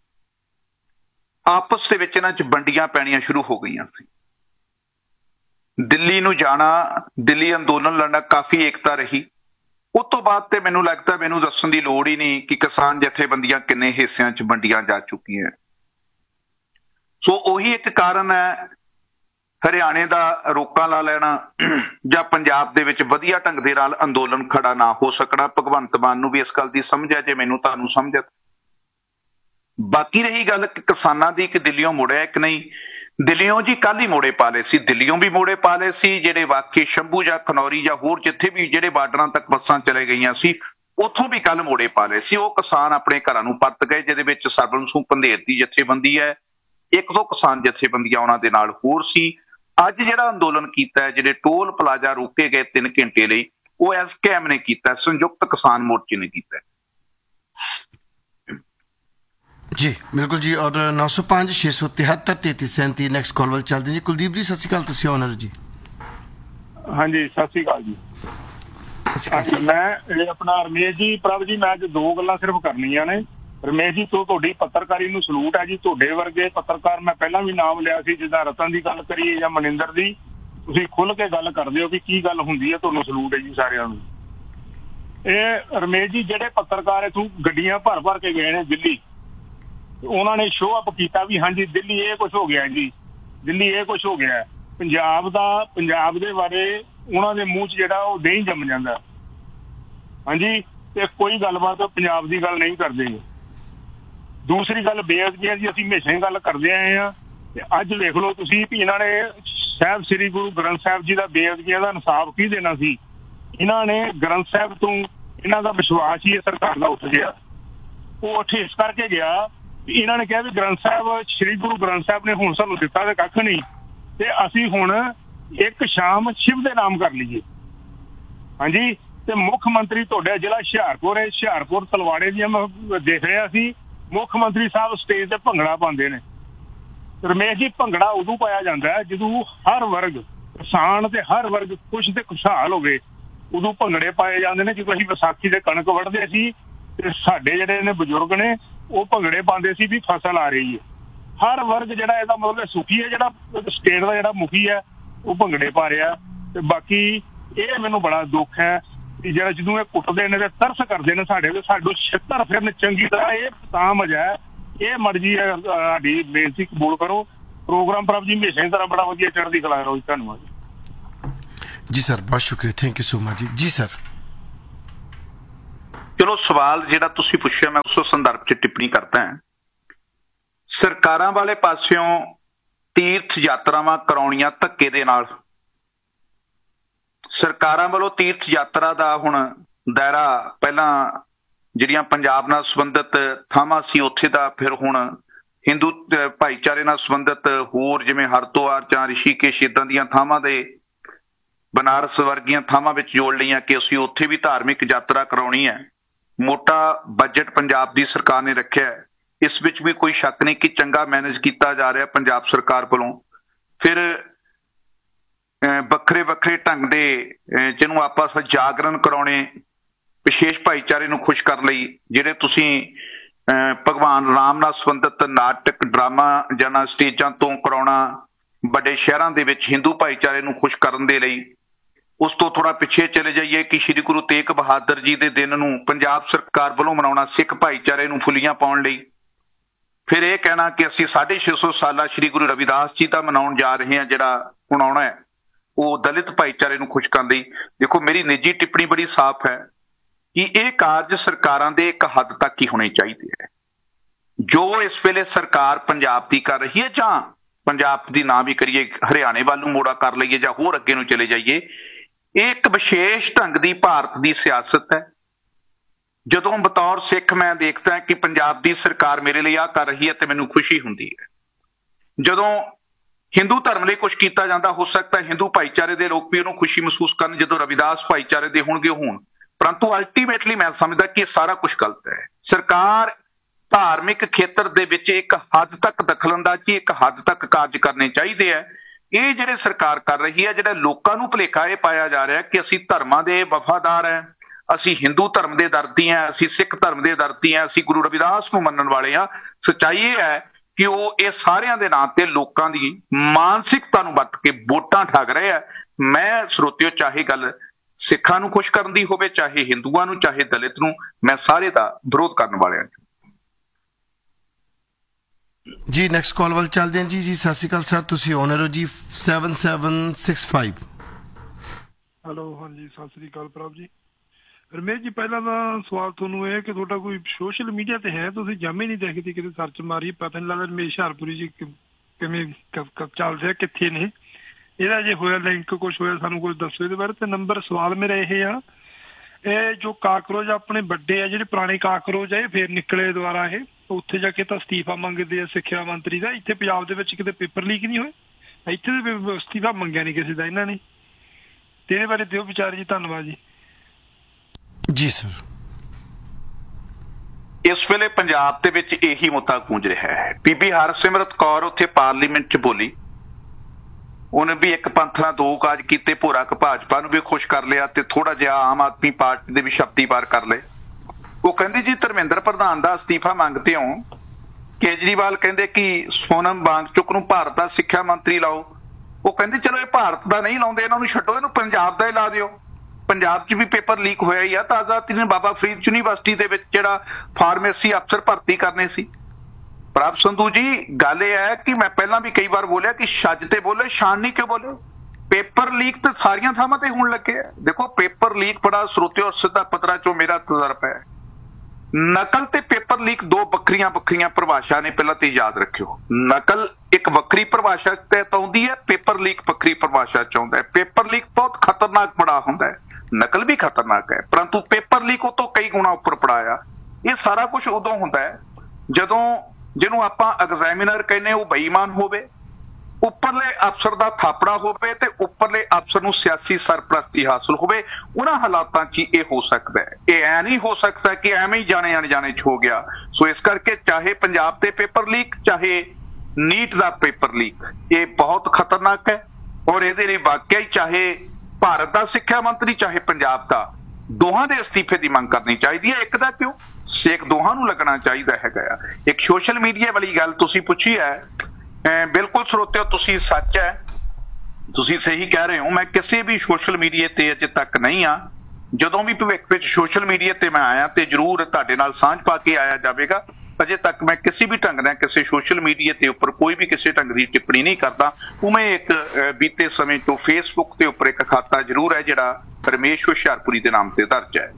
ਆਪਸ ਦੇ ਵਿੱਚ ਇਹਨਾਂ 'ਚ ਵੰਡੀਆਂ ਪੈਣੀਆਂ ਸ਼ੁਰੂ ਹੋ ਗਈਆਂ ਸੀ। ਦਿੱਲੀ ਨੂੰ ਜਾਣਾ, ਦਿੱਲੀ ਅੰਦੋਲਨ ਲੜਨਾ, ਕਾਫੀ ਏਕਤਾ ਰਹੀ। ਉਸ ਤੋਂ ਬਾਅਦ ਤੇ ਮੈਨੂੰ ਲੱਗਦਾ ਮੈਨੂੰ ਦੱਸਣ ਦੀ ਲੋੜ ਹੀ ਨਹੀਂ ਕਿ ਕਿਸਾਨ ਜਥੇਬੰਦੀਆਂ ਕਿੰਨੇ ਹਿੱਸਿਆਂ 'ਚ ਵੰਡੀਆਂ ਜਾ ਚੁੱਕੀਆਂ। ਸੋ ਉਹੀ ਇੱਕ ਕਾਰਨ ਹੈ ਹਰਿਆਣੇ ਦਾ ਰੋਕਾਂ ਲਾ ਲੈਣਾ ਜਾਂ ਪੰਜਾਬ ਦੇ ਵਿੱਚ ਵਧੀਆ ਢੰਗ ਦੇ ਨਾਲ ਅੰਦੋਲਨ ਖੜਾ ਨਾ ਹੋ ਸਕਣਾ। ਭਗਵੰਤ ਮਾਨ ਨੂੰ ਵੀ ਇਸ ਗੱਲ ਦੀ ਸਮਝ ਹੈ, ਜੇ ਮੈਨੂੰ ਤੁਹਾਨੂੰ ਸਮਝ ਹੈ। ਬਾਕੀ ਰਹੀ ਗੱਲ ਕਿ ਕਿਸਾਨਾਂ ਦੀ ਕਿ ਦਿੱਲੀੋਂ ਮੁੜਿਆ ਕਿ ਨਹੀਂ, ਦਿੱਲੀੋਂ ਜੀ ਕੱਲ ਹੀ ਮੋੜੇ ਪਾ ਲਏ ਸੀ, ਦਿੱਲੀੋਂ ਵੀ ਮੋੜੇ ਪਾ ਲਏ ਸੀ। ਜਿਹੜੇ ਵਾਕਈ ਸ਼ੰਭੂ ਜਾਂ ਖਨੌਰੀ ਜਾਂ ਹੋਰ ਜਿੱਥੇ ਵੀ ਜਿਹੜੇ ਬਾਰਡਰਾਂ ਤੱਕ ਬੱਸਾਂ ਚਲੇ ਗਈਆਂ ਸੀ ਉੱਥੋਂ ਵੀ ਕੱਲ ਮੋੜੇ ਪਾ ਲਏ ਸੀ। ਉਹ ਕਿਸਾਨ ਆਪਣੇ ਘਰਾਂ ਨੂੰ ਪਰਤ ਗਏ, ਜਿਹਦੇ ਵਿੱਚ ਸਰਬਨ ਸਿੰਘ ਪੰਧੇਰ ਦੀ ਜਥੇਬੰਦੀ ਹੈ, ਇੱਕ ਦੋ ਕਿਸਾਨ ਜਥੇਬੰਦੀਆਂ ਉਹਨਾਂ ਦੇ ਨਾਲ ਹੋਰ ਸੀ। ਅੱਜ ਜਿਹੜਾ ਅੰਦੋਲਨ ਕੀਤਾ ਹੈ, ਜਿਹੜੇ ਟੋਲ ਪਲਾਜ਼ਾ ਰੋਕੇ ਗਏ ਤਿੰਨ ਘੰਟੇ ਲਈ, ਉਹ ਐਸ ਕੇ ਐਮ ਨੇ ਕੀਤਾ, ਸੰਯੁਕਤ ਕਿਸਾਨ ਮੋਰਚੇ ਨੇ ਕੀਤਾ ਜੀ। ਬਿਲਕੁਲ ਜੀ। ਔਰ ਨੌ ਸੌ ਪੰਜ ਛੇ ਸੌ ਤਿਹੱਤਰ ਤੇਤੀ ਸੈਂਤੀ ਨੈਕਸਟ ਕਾਲ ਵੱਲ ਚੱਲਦੇ ਜੀ। ਕੁਲਦੀਪ ਜੀ ਸਤਿ ਸ਼੍ਰੀ ਅਕਾਲ, ਤੁਸੀਂ ਆਨਰ ਜੀ। ਹਾਂਜੀ ਸਤਿ ਸ਼੍ਰੀ ਅਕਾਲ ਜੀ। ਮੈਂ ਇਹ ਆਪਣਾ ਰਮੇਸ਼ ਜੀ ਪ੍ਰਭ ਜੀ, ਮੈਂ ਅੱਜ ਦੋ ਗੱਲਾਂ ਸਿਰਫ ਕਰਨੀਆਂ ਨੇ। ਰਮੇਸ਼ ਜੀ ਤੋਂ ਤੁਹਾਡੀ ਪੱਤਰਕਾਰੀ ਨੂੰ ਸਲੂਟ ਹੈ ਜੀ। ਤੁਹਾਡੇ ਵਰਗੇ ਪੱਤਰਕਾਰ ਮੈਂ ਪਹਿਲਾਂ ਵੀ ਨਾਮ ਲਿਆ ਸੀ, ਜਿੱਦਾਂ ਰਤਨ ਦੀ ਗੱਲ ਕਰੀਏ ਜਾਂ ਮਨਿੰਦਰ ਦੀ, ਤੁਸੀਂ ਖੁੱਲ ਕੇ ਗੱਲ ਕਰਦੇ ਹੋ ਵੀ ਕੀ ਗੱਲ ਹੁੰਦੀ ਹੈ, ਤੁਹਾਨੂੰ ਸਲੂਟ ਹੈ ਜੀ ਸਾਰਿਆਂ ਨੂੰ। ਇਹ ਰਮੇਸ਼ ਜੀ ਜਿਹੜੇ ਪੱਤਰਕਾਰ ਇੱਥੋਂ ਗੱਡੀਆਂ ਭਰ ਭਰ ਕੇ ਗਏ ਨੇ ਦਿੱਲੀ, ਉਹਨਾਂ ਨੇ ਸ਼ੋਅ ਅਪ ਕੀਤਾ ਵੀ ਹਾਂਜੀ ਦਿੱਲੀ ਇਹ ਕੁਛ ਹੋ ਗਿਆ ਜੀ, ਦਿੱਲੀ ਇਹ ਕੁਛ ਹੋ ਗਿਆ। ਪੰਜਾਬ ਦਾ ਪੰਜਾਬ ਦੇ ਬਾਰੇ ਉਹਨਾਂ ਦੇ ਮੂੰਹ 'ਚ ਜਿਹੜਾ ਉਹ ਦਹੀਂ ਜੰਮ ਜਾਂਦਾ। ਹਾਂਜੀ, ਤੇ ਕੋਈ ਗੱਲਬਾਤ ਪੰਜਾਬ ਦੀ ਗੱਲ ਨਹੀਂ ਕਰਦੇ। ਦੂਸਰੀ ਗੱਲ ਬੇਅਦਬੀਆਂ ਦੀ ਅਸੀਂ ਹਮੇਸ਼ਾ ਹੀ ਗੱਲ ਕਰਦੇ ਆਏ ਹਾਂ, ਤੇ ਅੱਜ ਵੇਖ ਲਓ ਤੁਸੀਂ ਵੀ ਇਹਨਾਂ ਨੇ ਸਾਹਿਬ ਸ੍ਰੀ ਗੁਰੂ ਗ੍ਰੰਥ ਸਾਹਿਬ ਜੀ ਦਾ ਬੇਅਦਬੀਆਂ ਦਾ ਇਨਸਾਫ ਕੀ ਦੇਣਾ ਸੀ। ਇਹਨਾਂ ਨੇ ਗ੍ਰੰਥ ਸਾਹਿਬ ਤੋਂ ਇਹਨਾਂ ਦਾ ਵਿਸ਼ਵਾਸ ਹੀ ਇਹ ਸਰਕਾਰ ਦਾ ਉੱਠ ਗਿਆ। ਉਹ ਉੱਥੇ ਇਸ ਕਰਕੇ ਗਿਆ ਵੀ ਇਹਨਾਂ ਨੇ ਕਿਹਾ ਵੀ ਗ੍ਰੰਥ ਸਾਹਿਬ ਸ੍ਰੀ ਗੁਰੂ ਗ੍ਰੰਥ ਸਾਹਿਬ ਨੇ ਹੁਣ ਸਾਨੂੰ ਦਿੱਤਾ ਤੇ ਕੱਖ ਨਹੀਂ, ਤੇ ਅਸੀਂ ਹੁਣ ਇੱਕ ਸ਼ਾਮ ਸ਼ਿਵ ਦੇ ਨਾਮ ਕਰ ਲਈਏ। ਹਾਂਜੀ, ਤੇ ਮੁੱਖ ਮੰਤਰੀ ਤੁਹਾਡਾ ਜ਼ਿਲ੍ਹਾ ਹੁਸ਼ਿਆਰਪੁਰ ਹੈ, ਹੁਸ਼ਿਆਰਪੁਰ ਤਲਵਾੜੇ ਦੀਆਂ ਮੈਂ ਦੇਖ ਰਿਹਾ ਸੀ, ਮੁੱਖ ਮੰਤਰੀ ਸਾਹਿਬ ਸਟੇਜ ਤੇ ਭੰਗੜਾ ਪਾਉਂਦੇ ਨੇ। ਰਮੇਸ਼ ਜੀ, ਭੰਗੜਾ ਉਦੋਂ ਪਾਇਆ ਜਾਂਦਾ ਹੈ ਜਦੋਂ ਹਰ ਵਰਗ, ਕਿਸਾਨ ਤੇ ਹਰ ਵਰਗ ਖੁਸ਼ ਤੇ ਖੁਸ਼ਹਾਲ ਹੋਵੇ, ਉਦੋਂ ਭੰਗੜੇ ਪਾਏ ਜਾਂਦੇ ਨੇ। ਜਦੋਂ ਅਸੀਂ ਵਿਸਾਖੀ ਦੇ ਕਣਕ ਵੱਢਦੇ ਸੀ ਤੇ ਸਾਡੇ ਜਿਹੜੇ ਨੇ ਬਜ਼ੁਰਗ ਨੇ ਉਹ ਭੰਗੜੇ ਪਾਉਂਦੇ ਸੀ ਵੀ ਫਸਲ ਆ ਰਹੀ ਹੈ। ਹਰ ਵਰਗ ਜਿਹੜਾ ਇਹਦਾ ਮਤਲਬ ਸੁਖੀ ਹੈ, ਜਿਹੜਾ ਸਟੇਟ ਦਾ ਜਿਹੜਾ ਮੁਖੀ ਹੈ ਉਹ ਭੰਗੜੇ ਪਾ ਰਿਹਾ। ਤੇ ਬਾਕੀ ਇਹ ਮੈਨੂੰ ਬੜਾ ਦੁੱਖ ਹੈ ਕਿ ਜਿਹੜਾ ਜਦੋਂ ਇਹ ਕੁੱਟਦੇ ਨੇ ਤੇ ਤਰਸ ਕਰਦੇ ਨੇ ਸਾਡੇ ਤੇ, ਸਾਡੂ ਛਿੱਤਰ ਫਿਰਨ ਚੰਗੀ ਤਰ੍ਹਾਂ, ਇਹ ਤਾਂ ਮਜ਼ਾ ਹੈ। ਇਹ ਮਰਜ਼ੀ ਹੈ ਸਾਡੀ, ਬੇਨਤੀ ਕਬੂਲ ਕਰੋ। ਪ੍ਰੋਗਰਾਮ ਪ੍ਰਭ ਜੀ ਹਮੇਸ਼ਾ ਹੀ ਤਰ੍ਹਾਂ ਬੜਾ ਵਧੀਆ, ਚੜ੍ਹਦੀ ਕਲਾ ਰਹੋ ਜੀ। ਧੰਨਵਾਦ ਜੀ ਸਰ, ਬਹੁਤ ਸ਼ੁਕਰੀਆ, ਥੈਂਕ ਯੂ ਸੋ ਮਚ ਜੀ। ਜੀ ਸਰ। ਚਲੋ, ਸਵਾਲ ਜਿਹੜਾ ਤੁਸੀਂ ਪੁੱਛਿਆ ਮੈਂ ਉਸ ਸੰਦਰਭ 'ਚ ਟਿੱਪਣੀ ਕਰਦਾ ਹਾਂ। ਸਰਕਾਰਾਂ ਵਾਲੇ ਪਾਸਿਓਂ ਤੀਰਥ ਯਾਤਰਾਵਾਂ ਕਰਾਉਣੀਆਂ ਧੱਕੇ ਦੇ ਨਾਲ, ਸਰਕਾਰਾਂ ਵੱਲੋਂ ਤੀਰਥ ਯਾਤਰਾ ਦਾ ਹੁਣ ਦਾਇਰਾ ਪਹਿਲਾਂ ਜਿਹੜੀਆਂ ਪੰਜਾਬ ਨਾਲ ਸੰਬੰਧਿਤ ਥਾਵਾਂ ਸੀ ਉੱਥੇ ਦਾ, ਫਿਰ ਹੁਣ ਹਿੰਦੂ ਭਾਈਚਾਰੇ ਨਾਲ ਸੰਬੰਧਿਤ ਹੋਰ ਜਿਵੇਂ ਹਰਿਦੁਆਰ ਜਾਂ ਰਿਸ਼ੀਕੇਸ਼ ਏਦਾਂ ਦੀਆਂ ਥਾਵਾਂ ਦੇ, ਬਨਾਰਸ ਵਰਗੀਆਂ ਥਾਵਾਂ ਵਿੱਚ ਜੋੜ ਲਈਆਂ ਕਿ ਅਸੀਂ ਉੱਥੇ ਵੀ ਧਾਰਮਿਕ ਯਾਤਰਾ ਕਰਾਉਣੀ ਹੈ। ਮੋਟਾ ਬਜਟ ਪੰਜਾਬ ਦੀ ਸਰਕਾਰ ਨੇ ਰੱਖਿਆ ਹੈ, ਇਸ ਵਿੱਚ ਵੀ ਕੋਈ ਸ਼ੱਕ ਨਹੀਂ ਕਿ ਚੰਗਾ ਮੈਨੇਜ ਕੀਤਾ ਜਾ ਰਿਹਾ ਪੰਜਾਬ ਸਰਕਾਰ ਵੱਲੋਂ। ਫਿਰ ਵੱਖਰੇ ਵੱਖਰੇ ਢੰਗ ਦੇ ਜਿਹਨੂੰ ਆਪਸ ਵਿੱਚ ਜਾਗਰਣ ਕਰਾਉਣੇ, ਵਿਸ਼ੇਸ਼ ਭਾਈਚਾਰੇ ਨੂੰ ਖੁਸ਼ ਕਰਨ ਲਈ, ਜਿਹੜੇ ਤੁਸੀਂ ਭਗਵਾਨ ਰਾਮ ਨਾਲ ਸੰਬੰਧਿਤ ਨਾਟਕ ਡਰਾਮਾ ਜਾਂ ਸਟੇਜਾਂ ਤੋਂ ਕਰਾਉਣਾ ਵੱਡੇ ਸ਼ਹਿਰਾਂ ਦੇ ਵਿੱਚ ਹਿੰਦੂ ਭਾਈਚਾਰੇ ਨੂੰ ਖੁਸ਼ ਕਰਨ ਦੇ ਲਈ। ਉਸ ਤੋਂ ਥੋੜਾ ਪਿੱਛੇ ਚਲੇ ਜਾਈਏ ਕਿ ਸ਼੍ਰੀ ਗੁਰੂ ਤੇਗ ਬਹਾਦਰ ਜੀ ਦੇ ਦਿਨ ਨੂੰ ਪੰਜਾਬ ਸਰਕਾਰ ਵੱਲੋਂ ਮਨਾਉਣਾ ਸਿੱਖ ਭਾਈਚਾਰੇ ਨੂੰ ਫੁੱਲੀਆਂ ਪਾਉਣ ਲਈ। ਫਿਰ ਇਹ ਕਹਿਣਾ ਕਿ ਅਸੀਂ ਸਾਢੇ ਛੇ ਸੌ ਸਾਲਾ ਸ਼੍ਰੀ ਗੁਰੂ ਰਵਿਦਾਸ ਜੀ ਦਾ ਮਨਾਉਣ ਜਾ ਰਹੇ ਹਾਂ, ਜਿਹੜਾ ਹੁਣ ਆਉਣਾ ਹੈ ਉਹ ਦਲਿਤ ਭਾਈਚਾਰੇ ਨੂੰ ਖੁਸ਼ ਕਰਨ ਲਈ। ਦੇਖੋ, ਮੇਰੀ ਨਿੱਜੀ ਟਿੱਪਣੀ ਬੜੀ ਸਾਫ਼ ਹੈ ਕਿ ਇਹ ਕਾਰਜ ਸਰਕਾਰਾਂ ਦੇ ਇੱਕ ਹੱਦ ਤੱਕ ਹੀ ਹੋਣੇ ਚਾਹੀਦੇ ਹੈ। ਜੋ ਇਸ ਵੇਲੇ ਸਰਕਾਰ ਪੰਜਾਬ ਦੀ ਕਰ ਰਹੀ ਹੈ, ਜਾਂ ਪੰਜਾਬ ਦੀ ਨਾ ਵੀ ਕਰੀਏ, ਹਰਿਆਣੇ ਵੱਲ ਨੂੰ ਮੋੜਾ ਕਰ ਲਈਏ ਜਾਂ ਹੋਰ ਅੱਗੇ ਨੂੰ ਚਲੇ ਜਾਈਏ, ਇਹ ਇੱਕ ਵਿਸ਼ੇਸ਼ ਢੰਗ ਦੀ ਭਾਰਤ ਦੀ ਸਿਆਸਤ ਹੈ। ਜਦੋਂ ਬਤੌਰ ਸਿੱਖ ਮੈਂ ਦੇਖਦਾ ਕਿ ਪੰਜਾਬ ਦੀ ਸਰਕਾਰ ਮੇਰੇ ਲਈ ਆਹ ਕਰ ਰਹੀ ਹੈ ਤੇ ਮੈਨੂੰ ਖੁਸ਼ੀ ਹੁੰਦੀ ਹੈ। ਜਦੋਂ ਹਿੰਦੂ ਧਰਮ ਲਈ ਕੁਝ ਕੀਤਾ ਜਾਂਦਾ, ਹੋ ਸਕਦਾ ਹਿੰਦੂ ਭਾਈਚਾਰੇ ਦੇ ਲੋਕ ਵੀ ਉਹਨੂੰ ਖੁਸ਼ੀ ਮਹਿਸੂਸ ਕਰਨ ਜਦੋਂ ਰਵਿਦਾਸ ਭਾਈਚਾਰੇ ਦੇ ਹੋਣਗੇ ਹੋਣ, ਪਰੰਤੂ ਅਲਟੀਮੇਟਲੀ ਮੈਂ ਸਮਝਦਾ ਕਿ ਇਹ ਸਾਰਾ ਕੁਝ ਗਲਤ ਹੈ। ਸਰਕਾਰ ਧਾਰਮਿਕ ਖੇਤਰ ਦੇ ਵਿੱਚ ਇੱਕ ਹੱਦ ਤੱਕ ਦਖਲਅੰਦਾਜ਼ੀ, ਇੱਕ ਹੱਦ ਤੱਕ ਕਾਰਜ ਕਰਨੇ ਚਾਹੀਦੇ ਹੈ। ਇਹ ਜਿਹੜੇ ਸਰਕਾਰ ਕਰ ਰਹੀ ਹੈ, ਜਿਹੜਾ ਲੋਕਾਂ ਨੂੰ ਭੁਲੇਖਾ ਇਹ ਪਾਇਆ ਜਾ ਰਿਹਾ ਕਿ ਅਸੀਂ ਧਰਮਾਂ ਦੇ ਵਫਾਦਾਰ ਹਾਂ, ਅਸੀਂ ਹਿੰਦੂ ਧਰਮ ਦੇ ਦਰਦੀ ਹਾਂ, ਅਸੀਂ ਸਿੱਖ ਧਰਮ ਦੇ ਦਰਦੀ ਹਾਂ, ਅਸੀਂ ਗੁਰੂ ਰਵਿਦਾਸ ਨੂੰ ਮੰਨਣ ਵਾਲੇ ਹਾਂ। ਸੱਚਾਈ ਇਹ ਹੈ ਕਿ ਉਹ ਇਹ ਸਾਰਿਆਂ ਦੇ ਨਾਂ ਤੇ ਲੋਕਾਂ ਦੀ ਮਾਨਸਿਕਤਾ ਨੂੰ ਵੱਟ ਕੇ ਵੋਟਾਂ ਠੱਗ ਰਹੇ ਆ। ਮੈਂ ਸਰੋਤਿਓ, ਚਾਹੇ ਗੱਲ ਸਿੱਖਾਂ ਨੂੰ ਖੁਸ਼ ਕਰਨ ਦੀ ਹੋਵੇ, ਚਾਹੇ ਹਿੰਦੂਆਂ ਨੂੰ, ਚਾਹੇ ਦਲਿਤ ਨੂੰ, ਮੈਂ ਸਾਰੇ ਦਾ ਵਿਰੋਧ ਕਰਨ ਵਾਲਿਆਂ ਨੂੰ। ਜੀ ਨੈਕਸਟ ਕਾਲ ਵੱਲ ਚੱਲਦੇ ਹਾਂ ਜੀ। ਜੀ ਸਤਿ ਸ਼੍ਰੀ ਅਕਾਲ ਸਰ, ਤੁਸੀਂ ਓਨਰ ਹੋ ਜੀ seven seven six five. Hello, ਹਾਂਜੀ ਸਤਿ ਸ਼੍ਰੀ ਅਕਾਲ ਪ੍ਰਭ ਜੀ। ਰਮੇਸ਼ ਜੀ, ਪਹਿਲਾਂ ਤਾਂ ਸਵਾਲ ਤੁਹਾਨੂੰ ਇਹ ਕਿ ਤੁਹਾਡਾ ਕੋਈ ਸੋਸ਼ਲ ਮੀਡੀਆ ਤੇ ਹੈ? ਤੁਸੀਂ ਜਮੇ ਨਹੀਂ ਦੇਖਦੇ, ਕਿਤੇ ਸਰਚ ਮਾਰੀ ਪਤਾ ਨਹੀਂ ਲੱਗਦਾ ਰਮੇਸ਼ ਹੁਸ਼ਿਆਰਪੁਰੀ ਜੀ ਕਿਵੇਂ ਚੱਲ ਰਿਹਾ, ਕਿੱਥੇ ਨੇ? ਇਹਦਾ ਜੇ ਹੋਇਆ ਲਿੰਕ ਕੁਛ ਹੋਇਆ ਸਾਨੂੰ ਕੁਝ ਦੱਸੋ ਇਹਦੇ ਬਾਰੇ। ਤੇ ਨੰਬਰ ਸਵਾਲ ਮੇਰਾ ਇਹ ਆ, ਇਹ ਜੋ ਕਾਕਰੋਚ ਆਪਣੇ ਵੱਡੇ ਆ, ਜਿਹੜੇ ਪੁਰਾਣੇ ਕਾਕਰੋਚ ਆ, ਇਹ ਫੇਰ ਨਿਕਲੇ ਦੁਬਾਰਾ, ਇਹ ਉੱਥੇ ਜਾ ਕੇ ਤਾਂ ਅਸਤੀਫਾ ਮੰਗਦੇ ਆ ਸਿੱਖਿਆ ਮੰਤਰੀ ਦਾ। ਇੱਥੇ ਪੰਜਾਬ ਦੇ ਵਿੱਚ ਕਿਤੇ ਪੇਪਰ ਲੀਕ ਨਹੀਂ ਹੋਏ? ਇੱਥੇ ਤਾਂ ਅਸਤੀਫਾ ਮੰਗਿਆ ਨਹੀਂ ਕਿਸੇ ਦਾ ਇਹਨਾਂ ਨੇ। ਤੇ ਇਹਦੇ ਬਾਰੇ ਦਿਓ ਵਿਚਾਰ ਜੀ। ਧੰਨਵਾਦ ਜੀ। ਜੀ ਸਰ। ਇਸ ਵੇਲੇ ਪੰਜਾਬ ਦੇ ਵਿੱਚ ਇਹੀ ਮੁੱਦਾ ਗੂੰਜ ਰਿਹਾ ਹੈ। ਬੀਬੀ ਹਰਸਿਮਰਤ ਕੌਰ ਉੱਥੇ ਪਾਰਲੀਮੈਂਟ 'ਚ ਬੋਲੀ, ਉਹਨੇ ਵੀ ਇੱਕ ਪੰਥ ਨਾਲ ਦੋ ਕਾਜ ਕੀਤੇ, ਭੋਰਾ ਕ ਭਾਜਪਾ ਨੂੰ ਵੀ ਖੁਸ਼ ਕਰ ਲਿਆ ਤੇ ਥੋੜਾ ਜਿਹਾ ਆਮ ਆਦਮੀ ਪਾਰਟੀ ਦੇ ਵੀ ਸ਼ਬਦੀ ਵਾਰ ਕਰ ਲਏ। ਉਹ ਕਹਿੰਦੀ ਜੀ ਧਰਮਿੰਦਰ ਪ੍ਰਧਾਨ ਦਾ ਅਸਤੀਫਾ ਮੰਗਦੇ ਹੋ। ਕੇਜਰੀਵਾਲ ਕਹਿੰਦੇ ਕਿ ਸੋਨਮ ਵਾਂਗਚੁਕ ਨੂੰ ਭਾਰਤ ਦਾ ਸਿੱਖਿਆ ਮੰਤਰੀ ਲਾਓ। ਉਹ ਕਹਿੰਦੇ ਚਲੋ ਇਹ ਭਾਰਤ ਦਾ ਨਹੀਂ ਲਾਉਂਦੇ, ਇਹਨਾਂ ਨੂੰ ਛੱਡੋ, ਇਹਨੂੰ ਪੰਜਾਬ ਦਾ ਹੀ ਲਾ ਦਿਓ। ਪੰਜਾਬ 'ਚ ਵੀ ਪੇਪਰ ਲੀਕ ਹੋਇਆ ਹੀ ਆ ਤਾਜ਼ਾ। ਤਿੰਨ ਬਾਬਾ ਫਰੀਦ ਯੂਨੀਵਰਸਿਟੀ ਦੇ ਵਿੱਚ ਜਿਹੜਾ ਫਾਰਮੇਸੀ ਅਫਸਰ ਭਰਤੀ ਕਰਨੇ ਸੀ। ਪ੍ਰਭ ਸੰਧੂ ਜੀ, ਗੱਲ ਇਹ ਹੈ ਕਿ ਮੈਂ ਪਹਿਲਾਂ ਵੀ ਕਈ ਵਾਰ ਬੋਲਿਆ ਕਿ ਛੱਜ ਤੇ ਬੋਲੇ, ਸ਼ਾਨ ਨਹੀਂ ਕਿਉਂ ਬੋਲੇ। ਪੇਪਰ ਲੀਕ ਤਾਂ ਸਾਰੀਆਂ ਥਾਵਾਂ ਤੇ ਹੋਣ ਲੱਗੇ ਆ। ਦੇਖੋ, ਪੇਪਰ ਲੀਕ ਬੜਾ ਸਰੋਤਿਓ ਸਿੱਧਾ ਪੱਤਰਾਂ 'ਚੋਂ ਮੇਰਾ ਤਜਰਬਾ ਹੈ। ਨਕਲ ਤੇ ਪੇਪਰ ਲੀਕ ਦੋ ਵੱਖਰੀਆਂ ਵੱਖਰੀਆਂ ਪਰਿਭਾਸ਼ਾ ਨੇ, ਪਹਿਲਾਂ ਤੇ ਯਾਦ ਰੱਖਿਓ। ਨਕਲ ਇੱਕ ਵੱਖਰੀ ਪਰਿਭਾਸ਼ਾ ਤਹਿਤ ਆਉਂਦੀ ਹੈ, ਪੇਪਰ ਲੀਕ ਵੱਖਰੀ ਪਰਿਭਾਸ਼ਾ 'ਚ ਆਉਂਦਾ ਹੈ। ਪੇਪਰ ਲੀਕ ਬਹੁਤ ਖਤਰਨਾਕ ਬੜਾ ਹੁੰਦਾ ਹੈ, ਨਕਲ ਵੀ ਖਤਰਨਾਕ ਹੈ, ਪਰੰਤੂ ਪੇਪਰ ਲੀਕ ਉਹ ਤੋਂ ਕਈ ਗੁਣਾ ਉੱਪਰ ਪੜਾਇਆ। ਇਹ ਸਾਰਾ ਕੁਝ ਉਦੋਂ ਹੁੰਦਾ ਹੈ ਜਦੋਂ ਜਿਹਨੂੰ ਆਪਾਂ ਐਗਜ਼ਾਮੀਨਰ ਕਹਿੰਦੇ ਉਹ ਬੇਈਮਾਨ ਹੋਵੇ, ਉੱਪਰਲੇ ਅਫਸਰ ਦਾ ਥਾਪੜਾ ਹੋਵੇ ਤੇ ਉੱਪਰਲੇ ਅਫਸਰ ਨੂੰ ਸਿਆਸੀ ਸਰਪ੍ਰਸਤੀ ਹਾਸਲ ਹੋਵੇ। ਉਹਨਾਂ ਹਾਲਾਤਾਂ 'ਚ ਇਹ ਹੋ ਸਕਦਾ ਹੈ। ਇਹ ਐ ਨਹੀਂ ਹੋ ਸਕਦਾ ਕਿ ਐਵੇਂ ਹੀ ਜਾਣੇ ਅਣਜਾਣੇ 'ਚ ਹੋ ਗਿਆ। ਸੋ ਇਸ ਕਰਕੇ ਚਾਹੇ ਪੰਜਾਬ ਦੇ ਪੇਪਰ ਲੀਕ, ਚਾਹੇ ਨੀਟ ਦਾ ਪੇਪਰ ਲੀਕ, ਇਹ ਬਹੁਤ ਖਤਰਨਾਕ ਹੈ। ਔਰ ਇਹਦੇ ਲਈ ਵਾਕਿਆ ਹੀ ਚਾਹੇ ਭਾਰਤ ਦਾ ਸਿੱਖਿਆ ਮੰਤਰੀ, ਚਾਹੇ ਪੰਜਾਬ ਦਾ, ਦੋਹਾਂ ਦੇ ਅਸਤੀਫੇ ਦੀ ਮੰਗ ਕਰਨੀ ਚਾਹੀਦੀ ਹੈ। ਇੱਕ ਦਾ ਕਿਉਂ, ਸੇਕ ਦੋਹਾਂ ਨੂੰ ਲੱਗਣਾ ਚਾਹੀਦਾ ਹੈਗਾ ਆ। ਇੱਕ ਸੋਸ਼ਲ ਮੀਡੀਆ ਵਾਲੀ ਗੱਲ ਤੁਸੀਂ ਪੁੱਛੀ ਹੈ, ਬਿਲਕੁਲ ਸਰੋਤਿਓ, ਤੁਸੀਂ ਸੱਚ ਹੈ। ਤੁਸੀਂ ਸਹੀ ਕਹਿ ਰਹੇ ਹੋ। ਮੈਂ ਕਿਸੇ ਵੀ ਸੋਸ਼ਲ ਮੀਡੀਆ ਤੇ ਅਜੇ ਤੱਕ ਨਹੀਂ ਆ। ਜਦੋਂ ਵੀ ਭਵਿੱਖ ਵਿੱਚ ਸੋਸ਼ਲ ਮੀਡੀਆ ਤੇ ਮੈਂ ਆਇਆ ਤੇ ਜ਼ਰੂਰ ਤੁਹਾਡੇ ਨਾਲ ਸਾਂਝ ਪਾ ਕੇ ਆਇਆ ਜਾਵੇਗਾ। ਅਜੇ ਤੱਕ ਮੈਂ ਕਿਸੇ ਵੀ ਢੰਗ ਨਾਲ ਕਿਸੇ ਸੋਸ਼ਲ ਮੀਡੀਆ ਤੇ ਉੱਪਰ ਕੋਈ ਵੀ ਕਿਸੇ ਢੰਗ ਦੀ ਟਿੱਪਣੀ ਨਹੀਂ ਕਰਦਾ। ਉਵੇਂ ਇੱਕ ਬੀਤੇ ਸਮੇਂ ਤੋਂ ਫੇਸਬੁੱਕ ਦੇ ਉੱਪਰ ਇੱਕ ਖਾਤਾ ਜ਼ਰੂਰ ਹੈ ਜਿਹੜਾ ਰਮੇਸ਼ ਹੁਸ਼ਿਆਰਪੁਰੀ ਦੇ ਨਾਮ ਤੇ ਦਰਜ ਹੈ।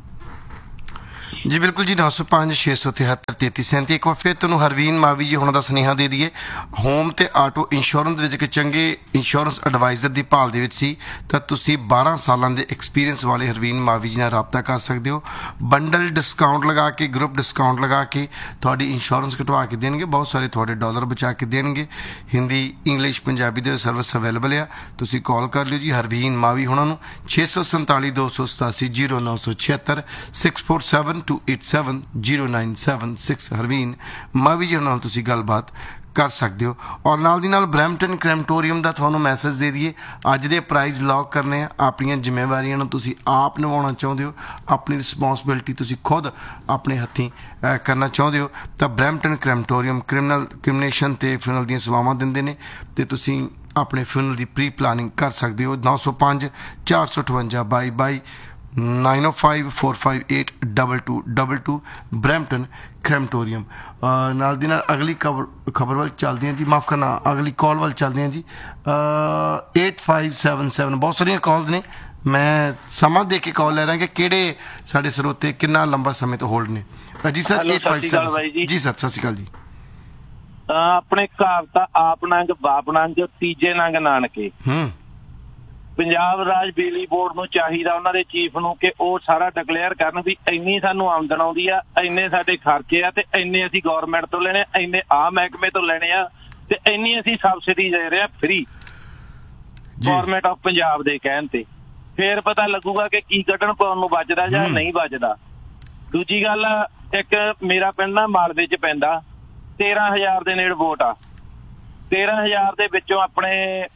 ਜੀ ਬਿਲਕੁਲ ਜੀ। ਨੌ ਸੌ ਪੰਜ ਛੇ ਸੌ ਤਿਹੱਤਰ ਤੇਤੀ ਸੈਂਤੀ। ਇੱਕ ਵਾਰ ਫਿਰ ਤੁਹਾਨੂੰ ਹਰਵੀਨ ਮਾਵੀ ਜੀ ਹੁਣਾਂ ਦਾ ਸੁਨੇਹਾ ਦੇ ਦਈਏ। ਹੋਮ ਤੇ ਆਟੋ ਇੰਸ਼ੋਰੈਂਸ ਵਿੱਚ ਇੱਕ ਚੰਗੇ ਇੰਸ਼ੋਰੈਂਸ ਐਡਵਾਈਜ਼ਰ ਦੀ ਭਾਲ ਦੇ ਵਿੱਚ ਸੀ ਤਾਂ ਤੁਸੀਂ ਬਾਰਾਂ ਸਾਲਾਂ ਦੇ ਐਕਸਪੀਰੀਅੰਸ ਵਾਲੇ ਹਰਵੀਨ ਮਾਵੀ ਜੀ ਨਾਲ ਰਾਬਤਾ ਕਰ ਸਕਦੇ ਹੋ। ਬੰਡਲ ਡਿਸਕਾਊਂਟ ਲਗਾ ਕੇ, ਗਰੁੱਪ ਡਿਸਕਾਊਂਟ ਲਗਾ ਕੇ ਤੁਹਾਡੀ ਇੰਸ਼ੋਰੈਂਸ ਕਟਵਾ ਕੇ ਦੇਣਗੇ। ਬਹੁਤ ਸਾਰੇ ਤੁਹਾਡੇ ਡਾਲਰ ਬਚਾ ਕੇ ਦੇਣਗੇ। ਹਿੰਦੀ, ਇੰਗਲਿਸ਼, ਪੰਜਾਬੀ ਦੇ ਸਰਵਿਸ ਅਵੇਲੇਬਲ ਆ। ਤੁਸੀਂ ਕਾਲ ਕਰ ਲਿਓ ਜੀ ਹਰਵੀਨ ਮਾਵੀ ਹੁਣਾਂ ਨੂੰ ਛੇ ਸੌ ਸੰਤਾਲੀ ਦੋ ਸੌ ਸਤਾਸੀ ਜ਼ੀਰੋ ਨੌ ਸੌ ਛਿਹੱਤਰ six four seven to eight seven zero nine seven six. Harveen ਮਾਵੀ ਜੀ ਨਾਲ ਤੁਸੀਂ ਗੱਲਬਾਤ ਕਰ ਸਕਦੇ ਹੋ। ਔਰ ਨਾਲ ਦੀ ਨਾਲ ਬਰੈਂਪਟਨ ਕ੍ਰੈਮਟੋਰੀਅਮ ਦਾ ਤੁਹਾਨੂੰ ਮੈਸੇਜ ਦੇ ਦਈਏ। ਅੱਜ ਦੇ ਪ੍ਰਾਈਜ਼ ਲੌਕ ਕਰਨੇ ਆ। ਆਪਣੀਆਂ ਜ਼ਿੰਮੇਵਾਰੀਆਂ ਨੂੰ ਤੁਸੀਂ ਆਪ ਨਿਭਾਉਣਾ ਚਾਹੁੰਦੇ ਹੋ, ਆਪਣੀ ਰਿਸਪੌਂਸਿਬਿਲਿਟੀ ਤੁਸੀਂ ਖੁਦ ਆਪਣੇ ਹੱਥੀਂ ਕਰਨਾ ਚਾਹੁੰਦੇ ਹੋ ਤਾਂ ਬਰੈਂਪਟਨ ਕ੍ਰੈਮਟੋਰੀਅਮ ਕ੍ਰਿਮੀਨਲ ਕ੍ਰਿਮੀਨੇਸ਼ਨ ਤੇ ਫਿਊਨਰਲ ਦੀਆਂ ਸੇਵਾਵਾਂ ਦਿੰਦੇ ਨੇ ਤੇ ਤੁਸੀਂ ਆਪਣੇ ਫਿਊਨਰਲ ਦੀ ਪ੍ਰੀ ਪਲਾਨਿੰਗ ਕਰ ਸਕਦੇ ਹੋ। ਨੌ ਸੌ ਪੰਜ ਚਾਰ ਸੌ ਅਠਵੰਜਾ ਬਾਈ ਬਾਈ ਨਾਈਨ ਓ five four five eight double two double two Brampton ਕ੍ਰੈਮਟੋਰੀਅਮ। ਨਾਲ ਦੀ ਨਾਲ ਅਗਲੀ ਖਬਰ ਖਬਰ ਵੱਲ ਚੱਲਦੇ ਹਾਂ ਜੀ। ਮਾਫ ਕਰਨਾ, ਅਗਲੀ ਕਾਲ ਵੱਲ ਚੱਲਦੇ ਹਾਂ ਜੀ। Eight five seven seven. ਬਹੁਤ ਸਾਰੀਆਂ ਕਾਲਸ ਨੇ, ਮੈਂ ਸਮਾਂ ਦੇ ਕੇ ਕਾਲ ਲੈ ਰਹਾ ਕਿ ਕਿਹੜੇ ਸਾਡੇ ਸਰੋਤੇ ਕਿੰਨਾ ਲੰਬਾ ਸਮੇਂ ਤੋਂ ਹੋਲਡ ਨੇ। ਜੀ ਸਰ ਏਟ ਫਾਈਵ ਸੈਵਨ। ਜੀ ਸਰ ਸਤਿ ਸ਼੍ਰੀ ਅਕਾਲ ਜੀ। ਆਪਣੇ ਘਰ ਤਾਂ ਆਪ ਨੰਗ ਬਾਪ ਨੰਗ ਤੀਜੇ ਨੰਗ ਨਾਨਕੇ। ਹੂੰ ਪੰਜਾਬ ਰਾਜ ਬਿਜਲੀ ਬੋਰਡ ਨੂੰ ਚਾਹੀਦਾ ਉਹਨਾਂ ਦੇ ਚੀਫ ਨੂੰ ਕਿ ਉਹ ਸਾਰਾ ਡਿਕਲੇਅਰ ਕਰਨ ਵੀ ਇੰਨੀ ਸਾਨੂੰ ਆਮਦਨ ਆਉਂਦੀ ਆ, ਇੰਨੇ ਸਾਡੇ ਖਰਚੇ ਆ ਤੇ ਇੰਨੇ ਅਸੀਂ ਗਵਰਨਮੈਂਟ ਤੋਂ ਲੈਣੇ, ਇੰਨੇ ਆਮ ਮਹਿਕਮੇ ਤੋਂ ਲੈਣੇ ਆ ਤੇ ਇੰਨੀ ਅਸੀਂ ਸਬਸਿਡੀ ਦੇ ਰਹੇ ਆ ਫ੍ਰੀ ਗਵਰਨਮੈਂਟ ਆਫ ਪੰਜਾਬ ਦੇ ਕਹਿਣ ਤੇ। ਫੇਰ ਪਤਾ ਲੱਗੂਗਾ ਕਿ ਕੀ ਕੱਢਣ ਪਾਉਣ ਨੂੰ ਬਚਦਾ ਜਾਂ ਨਹੀਂ ਬਚਦਾ। ਦੂਜੀ ਗੱਲ, ਇੱਕ ਮੇਰਾ ਪਿੰਡ ਨਾ ਮਾਲਵੇ ਚ ਪੈਂਦਾ, ਤੇਰਾਂ ਹਜ਼ਾਰ ਦੇ ਨੇੜੇ ਵੋਟ ਆ। ਤੇਰਾਂ ਹਜ਼ਾਰ ਦੇ ਵਿੱਚੋਂ ਆਪਣੇ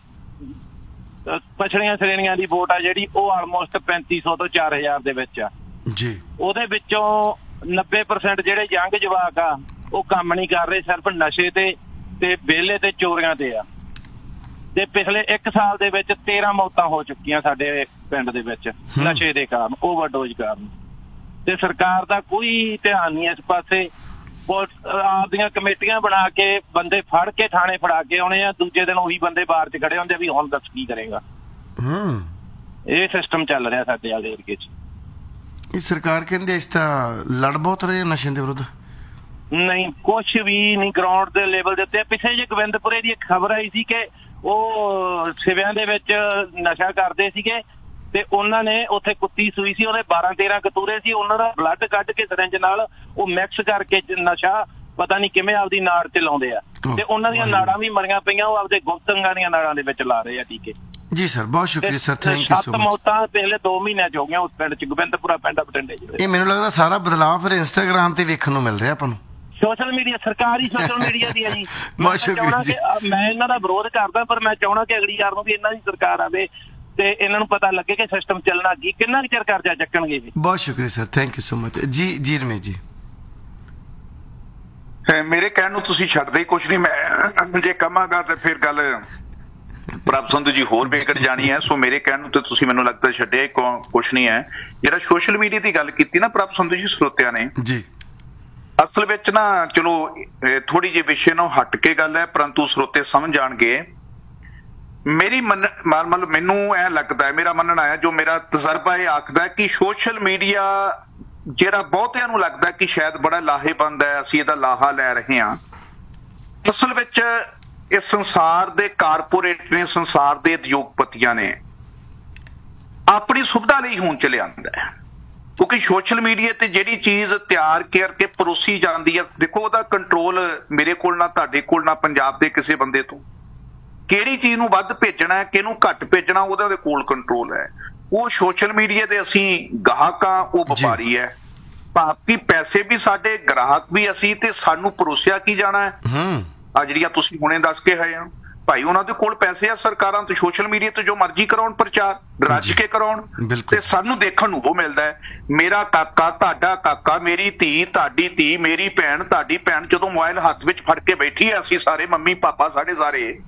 ਪਛੜੀਆਂ ਸ਼੍ਰੇਣੀਆਂ ਦੀ ਵੋਟ ਆ ਜਿਹੜੀ ਉਹ ਆਲਮੋਸਟ ਪੈਂਤੀ ਸੌ ਤੋਂ ਚਾਰ ਹਜ਼ਾਰ ਦੇ ਵਿੱਚ ਆ ਜੀ। ਉਹਦੇ ਵਿੱਚੋਂ ਨੱਬੇ ਪਰਸੈਂਟ ਜਿਹੜੇ ਯੰਗ ਜਵਾਕ ਆ ਉਹ ਕੰਮ ਨਹੀਂ ਕਰ ਰਹੇ, ਸਿਰਫ ਨਸ਼ੇ ਤੇ ਤੇ ਵਿਹਲੇ ਤੇ ਚੋਰੀਆਂ ਤੇ ਆ। ਤੇ ਪਿਛਲੇ ਇੱਕ ਸਾਲ ਦੇ ਵਿੱਚ ਤੇਰਾਂ ਮੌਤਾਂ ਹੋ ਚੁੱਕੀਆਂ ਸਾਡੇ ਪਿੰਡ ਦੇ ਵਿੱਚ ਨਸ਼ੇ ਦੇ ਕਾਰਨ, ਓਵਰਡੋਜ਼ ਕਾਰਨ। ਤੇ ਸਰਕਾਰ ਦਾ ਕੋਈ ਧਿਆਨ ਨਹੀਂ ਇਸ ਪਾਸੇ। ਆਪਦੀਆਂ ਕਮੇਟੀਆਂ ਬਣਾ ਕੇ ਬੰਦੇ ਫੜ ਕੇ ਥਾਣੇ ਫੜਾ ਕੇ ਆਉਣੇ ਆ, ਦੂਜੇ ਦਿਨ ਉਹੀ ਬੰਦੇ ਬਾਹਰ ਚ ਖੜੇ ਹੁੰਦੇ ਵੀ ਹੁਣ ਦੱਸ ਕੀ ਕਰੇਗਾ। ਇਹ ਸਿਸਟਮ ਚੱਲ ਰਿਹਾ ਸਾਡੇ ਵਾਲੇ ਏਰੀਏ ਚ। ਇਹ ਸਰਕਾਰ ਕਹਿੰਦੇ ਇਸ ਤਾਂ ਲੜ ਬਹੁਤ ਰਹੇ ਨਸ਼ੇ ਦੇ ਵਿਰੁੱਧ। ਨਹੀਂ, ਕੁਛ ਵੀ ਨਹੀਂ ਗਰਾਊਂਡ ਦੇ ਲੈਵਲ ਦੇ ਉੱਤੇ। ਪਿੱਛੇ ਜੇ ਗੋਬਿੰਦਪੁਰੇ ਦੀ ਇੱਕ ਖਬਰ ਆਈ ਸੀ ਕਿ ਉਹ ਸਿਵਿਆਂ ਦੇ ਵਿੱਚ ਨਸ਼ਾ ਕਰਦੇ ਸੀਗੇ ਤੇ ਉਹਨਾਂ ਨੇ ਉੱਥੇ ਕੁੱਤੀ ਸੂਈ ਸੀ, ਉਹਦੇ ਬਾਰਾਂ ਤੇਰਾਂ ਕਤੂਰੇ ਸੀ, ਉਹਨਾਂ ਦਾ ਬਲੱਡ ਕੱਢ ਕੇ ਸਿਰਿੰਜ ਨਾਲ ਉਹ ਮਿਕਸ ਕਰਕੇ ਨਸ਼ਾ ਪਤਾ ਨਹੀਂ ਕਿਵੇਂ ਆਪਦੀ ਨਾੜ ਤੇ ਲਾਉਂਦੇ ਆ ਤੇ ਉਹਨਾਂ ਦੀਆਂ ਨਾੜਾਂ ਵੀ ਮਰੀਆਂ ਪਈਆਂ, ਉਹ ਆਪਦੇ ਗੁਪਤ ਅੰਗਾਂ ਦੀਆਂ ਨਾੜਾਂ ਦੇ ਵਿੱਚ ਲਾ ਰਹੇ ਆ ਟੀਕੇ। ਜੀ ਸਰ ਬਹੁਤ ਸ਼ੁਕਰੀਆ sir, thank you so much. ਸੱਤ ਮੌਤਾਂ ਪਿਛਲੇ ਦੋ ਮਹੀਨਿਆਂ ਚ ਹੋ ਗਈਆਂ ਉਸ ਪਿੰਡ ਚ, ਗੋਬਿੰਦਪੁਰਾ ਪਿੰਡ ਬਠਿੰਡੇ ਚ। ਇਹ ਮੈਨੂੰ ਲੱਗਦਾ ਸਾਰਾ ਬਦਲਾਅ ਫਿਰ ਇੰਸਟਾਗ੍ਰਾਮ ਤੇ ਵੇਖਣ ਨੂੰ ਮਿਲ ਰਿਹਾ ਆਪਾਂ ਨੂੰ। ਸੋਸ਼ਲ ਮੀਡੀਆ, ਸਰਕਾਰੀ ਸੋਸ਼ਲ ਮੀਡੀਆ ਦੀ ਹੈ ਜੀ। ਬਹੁਤ ਸ਼ੁਕਰੀਆ ਜੀ। ਮੈਂ ਇਹਨਾਂ ਦਾ ਵਿਰੋਧ ਕਰਦਾ ਪਰ ਮੈਂ ਚਾਹੁੰਦਾ ਕਿ ਅਗਲੀ ਵਾਰ ਨੂੰ ਵੀ ਇਹਨਾਂ ਦੀ ਸਰਕਾਰ ਆਵੇ ਤੇ ਇਹਨਾਂ ਨੂੰ ਪਤਾ ਲੱਗੇ ਕਿ ਸਿਸਟਮ ਚੱਲਣਾ ਕੀ, ਕਿੰਨਾ ਕੁ ਚਿਰ ਕਰਜ਼ਾ ਚੱਕਣਗੇ ਜੀ। ਬਹੁਤ ਸ਼ੁਕਰੀਆ sir, thank you so much. ਜੀ ਜੀ ਰਮੇਸ਼ ਜੀ। ਮੇਰੇ ਕਹਿਣ ਨੂੰ ਤੁਸੀਂ ਛੱਡਦੇ ਹੀ ਕੁਛ ਨਹੀਂ। ਮੈਂ ਜੇ ਕਹਾਂਗਾ ਤੇ ਫਿਰ ਗੱਲ ਪ੍ਰਭ ਸੰਧੂ ਜੀ ਹੋਰ ਵਿਗੜ ਜਾਣੀ ਹੈ। ਸੋ ਮੇਰੇ ਕਹਿਣ ਨੂੰ ਤੇ ਤੁਸੀਂ ਮੈਨੂੰ ਲੱਗਦਾ ਛੱਡਿਆ ਹੀ ਕੁਛ ਨਹੀਂ ਹੈ। ਜਿਹੜਾ ਸੋਸ਼ਲ ਮੀਡੀਆ ਦੀ ਗੱਲ ਕੀਤੀ ਨਾ ਪ੍ਰਭ ਸੰਧੂ ਜੀ ਸਰੋਤਿਆਂ ਨੇ, ਜੀ ਅਸਲ ਵਿੱਚ ਨਾ ਚਲੋ ਥੋੜੀ ਜਿਹੀ ਵਿਸ਼ੇ ਨੂੰ ਹਟ ਕੇ ਗੱਲ ਹੈ, ਪਰੰਤੂ ਸਰੋਤੇ ਸਮਝ ਜਾਣਗੇ। ਮੇਰੀ ਮੰਨ ਮਤਲਬ ਮੈਨੂੰ ਇਹ ਲੱਗਦਾ ਹੈ, ਮੇਰਾ ਮੰਨਣਾ ਹੈ, ਜੋ ਮੇਰਾ ਤਜਰਬਾ ਇਹ ਆਖਦਾ ਹੈ ਕਿ ਸੋਸ਼ਲ ਮੀਡੀਆ ਜਿਹੜਾ ਬਹੁਤਿਆਂ ਨੂੰ ਲੱਗਦਾ ਕਿ ਸ਼ਾਇਦ ਬੜਾ ਲਾਹੇਵੰਦ ਹੈ, ਅਸੀਂ ਇਹਦਾ ਲਾਹਾ ਲੈ ਰਹੇ ਹਾਂ, ਅਸਲ ਵਿੱਚ ਇਸ ਸੰਸਾਰ ਦੇ ਕਾਰਪੋਰੇਟ ਨੇ, ਸੰਸਾਰ ਦੇ ਉਦਯੋਗਪਤੀਆਂ ਨੇ ਆਪਣੀ ਸੁਵਿਧਾ ਲਈ ਹੁਣ ਚ ਲਿਆਂਦਾ ਹੈ। ਕਿਉਂਕਿ ਸੋਸ਼ਲ ਮੀਡੀਆ ਤੇ ਜਿਹੜੀ ਚੀਜ਼ ਤਿਆਰ ਕਰਕੇ ਪਰੋਸੀ ਜਾਂਦੀ ਹੈ, ਦੇਖੋ ਉਹਦਾ ਕੰਟਰੋਲ ਮੇਰੇ ਕੋਲ ਨਾ, ਤੁਹਾਡੇ ਕੋਲ ਨਾ, ਪੰਜਾਬ ਦੇ ਕਿਸੇ ਬੰਦੇ ਤੋਂ। ਕਿਹੜੀ ਚੀਜ਼ ਨੂੰ ਵੱਧ ਭੇਜਣਾ, ਕਿਹਨੂੰ ਘੱਟ ਭੇਜਣਾ, ਉਹਦਾ ਉਹਦੇ ਕੋਲ ਕੰਟਰੋਲ ਹੈ। ਉਹ ਸੋਸ਼ਲ ਮੀਡੀਆ ਦੇ ਅਸੀਂ ਗਾਹਕਾਂ, ਉਹ ਵਪਾਰੀ ਹੈ। ਬਾਕੀ ਪੈਸੇ ਵੀ ਸਾਡੇ, ਗ੍ਰਾਹਕ ਵੀ ਅਸੀਂ, ਤੇ ਸਾਨੂੰ ਪਰੋਸਿਆ ਕੀ ਜਾਣਾ ਹੈ। ਆ ਜਿਹੜੀਆਂ ਤੁਸੀਂ ਹੁਣੇ ਦੱਸ ਕੇ ਆਏ ਆ ਭਾਈ, ਉਹਨਾਂ ਦੇ ਕੋਲ ਪੈਸੇ ਆ, ਸਰਕਾਰਾਂ ਤੇ ਸੋਸ਼ਲ ਮੀਡੀਆ ਤੇ ਜੋ ਮਰਜ਼ੀ ਕਰਾਉਣ ਪ੍ਰਚਾਰ, ਰੱਜ ਕੇ ਕਰਾਉਣ, ਤੇ ਸਾਨੂੰ ਦੇਖਣ ਨੂੰ ਉਹ ਮਿਲਦਾ ਹੈ। ਮੇਰਾ ਕਾਕਾ, ਤੁਹਾਡਾ ਕਾਕਾ, ਮੇਰੀ ਧੀ, ਤੁਹਾਡੀ ਧੀ, ਮੇਰੀ ਭੈਣ, ਤੁਹਾਡੀ ਭੈਣ ਜਦੋਂ ਮੋਬਾਈਲ ਹੱਥ ਵਿੱਚ ਫੜ ਕੇ ਬੈਠੀ ਹੈ, ਅਸੀਂ ਸਾਰੇ ਮੰਮੀ ਪਾਪਾ ਸਾਡੇ ਸਾਰੇ,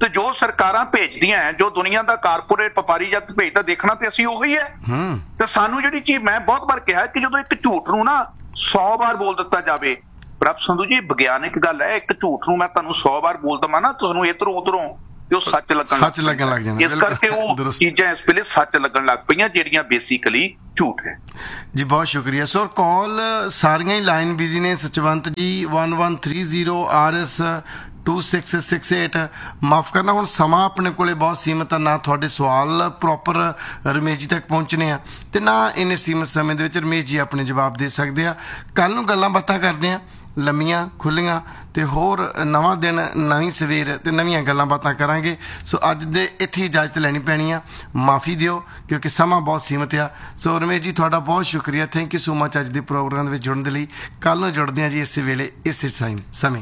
ਤੇ ਜੋ ਸਰਕਾਰਾਂ ਭੇਜਦੀਆਂ ਹੈ, ਜੋ ਦੁਨੀਆ ਦਾ ਕਾਰਪੋਰੇਟ ਵਪਾਰੀ ਜਗਤ ਭੇਜਦਾ, ਦੇਖਣਾ ਤੇ ਅਸੀਂ ਉਹੀ ਹੈ। ਤੇ ਸਾਨੂੰ ਜਿਹੜੀ ਚੀਜ਼ ਮੈਂ ਬਹੁਤ ਵਾਰ ਕਿਹਾ ਕਿ ਜਦੋਂ ਇੱਕ ਝੂਠ ਨੂੰ ਨਾ ਸੌ ਵਾਰ ਬੋਲ ਦਿੱਤਾ ਜਾਵੇ, ਪ੍ਰਭ ਸੰਧੂ ਜੀ ਵਿਗਿਆਨਿਕ ਗੱਲ ਹੈ, ਇੱਕ ਝੂਠ ਨੂੰ ਮੈਂ ਤੁਹਾਨੂੰ ਸੌ ਵਾਰ ਬੋਲ ਦਵਾਂ ਨਾ, ਤੁਹਾਨੂੰ ਇੱਧਰੋਂ ਉੱਧਰੋਂ ਤੇ ਉਹ ਸੱਚ ਲੱਗਣ ਸੱਚ ਲੱਗਣ ਲੱਗ ਜਾਣਾ। ਇਸ ਕਰਕੇ ਉਹ ਚੀਜ਼ਾਂ ਇਸ ਵੇਲੇ ਸੱਚ ਲੱਗਣ ਲੱਗ ਪਈਆਂ ਜਿਹੜੀਆਂ ਬੇਸਿਕਲੀ ਝੂਠ ਹੈ। ਜੀ ਬਹੁਤ ਸ਼ੁਕਰੀਆ ਸਰ। ਕਾਲ ਸਾਰੀਆਂ ਹੀ ਲਾਈਨ ਬਿਜ਼ੀ ਨੇ। ਸਚਵੰਤ ਜੀ one one three zero R S two six six eight, ਮਾਫ ਕਰਨਾ ਹੁਣ ਸਮਾਂ ਆਪਣੇ ਕੋਲੇ ਬਹੁਤ ਸੀਮਤ ਆ, ਨਾ ਤੁਹਾਡੇ ਸਵਾਲ ਪ੍ਰੋਪਰ ਰਮੇਸ਼ ਜੀ ਤੱਕ ਪਹੁੰਚਣੇ ਆ ਤੇ ਨਾ ਇੰਨੇ ਸੀਮਤ ਸਮੇਂ ਦੇ ਵਿੱਚ ਰਮੇਸ਼ ਜੀ ਆਪਣੇ ਜਵਾਬ ਦੇ ਸਕਦੇ ਆ। ਕੱਲ ਨੂੰ ਗੱਲਾਂ ਬਾਤਾਂ ਕਰਦੇ ਆ ਲੰਮੀਆਂ ਖੁੱਲੀਆਂ ਤੇ ਹੋਰ ਨਵਾਂ ਦਿਨ ਨਵੀਂ ਸਵੇਰ ਤੇ ਨਵੀਆਂ ਗੱਲਾਂ ਬਾਤਾਂ ਕਰਾਂਗੇ। ਸੋ ਅੱਜ ਦੇ ਇੱਥੇ ਇਜਾਜ਼ਤ ਲੈਣੀ ਪੈਣੀ ਆ, ਮਾਫੀ ਦਿਓ ਕਿਉਂਕਿ ਸਮਾਂ ਬਹੁਤ ਸੀਮਤ ਆ। ਸੋ ਰਮੇਸ਼ ਜੀ ਤੁਹਾਡਾ ਬਹੁਤ ਸ਼ੁਕਰੀਆ, ਥੈਂਕ ਯੂ ਸੋ ਮਚ ਅੱਜ ਦੇ ਪ੍ਰੋਗਰਾਮ ਦੇ ਵਿੱਚ ਜੁੜਨ ਦੇ ਲਈ। ਕੱਲ ਨੂੰ ਜੁੜਦੇ ਹਾਂ ਜੀ ਇਸੇ ਵੇਲੇ ਇਸੇ ਟਾਈਮ ਸਮੇਂ।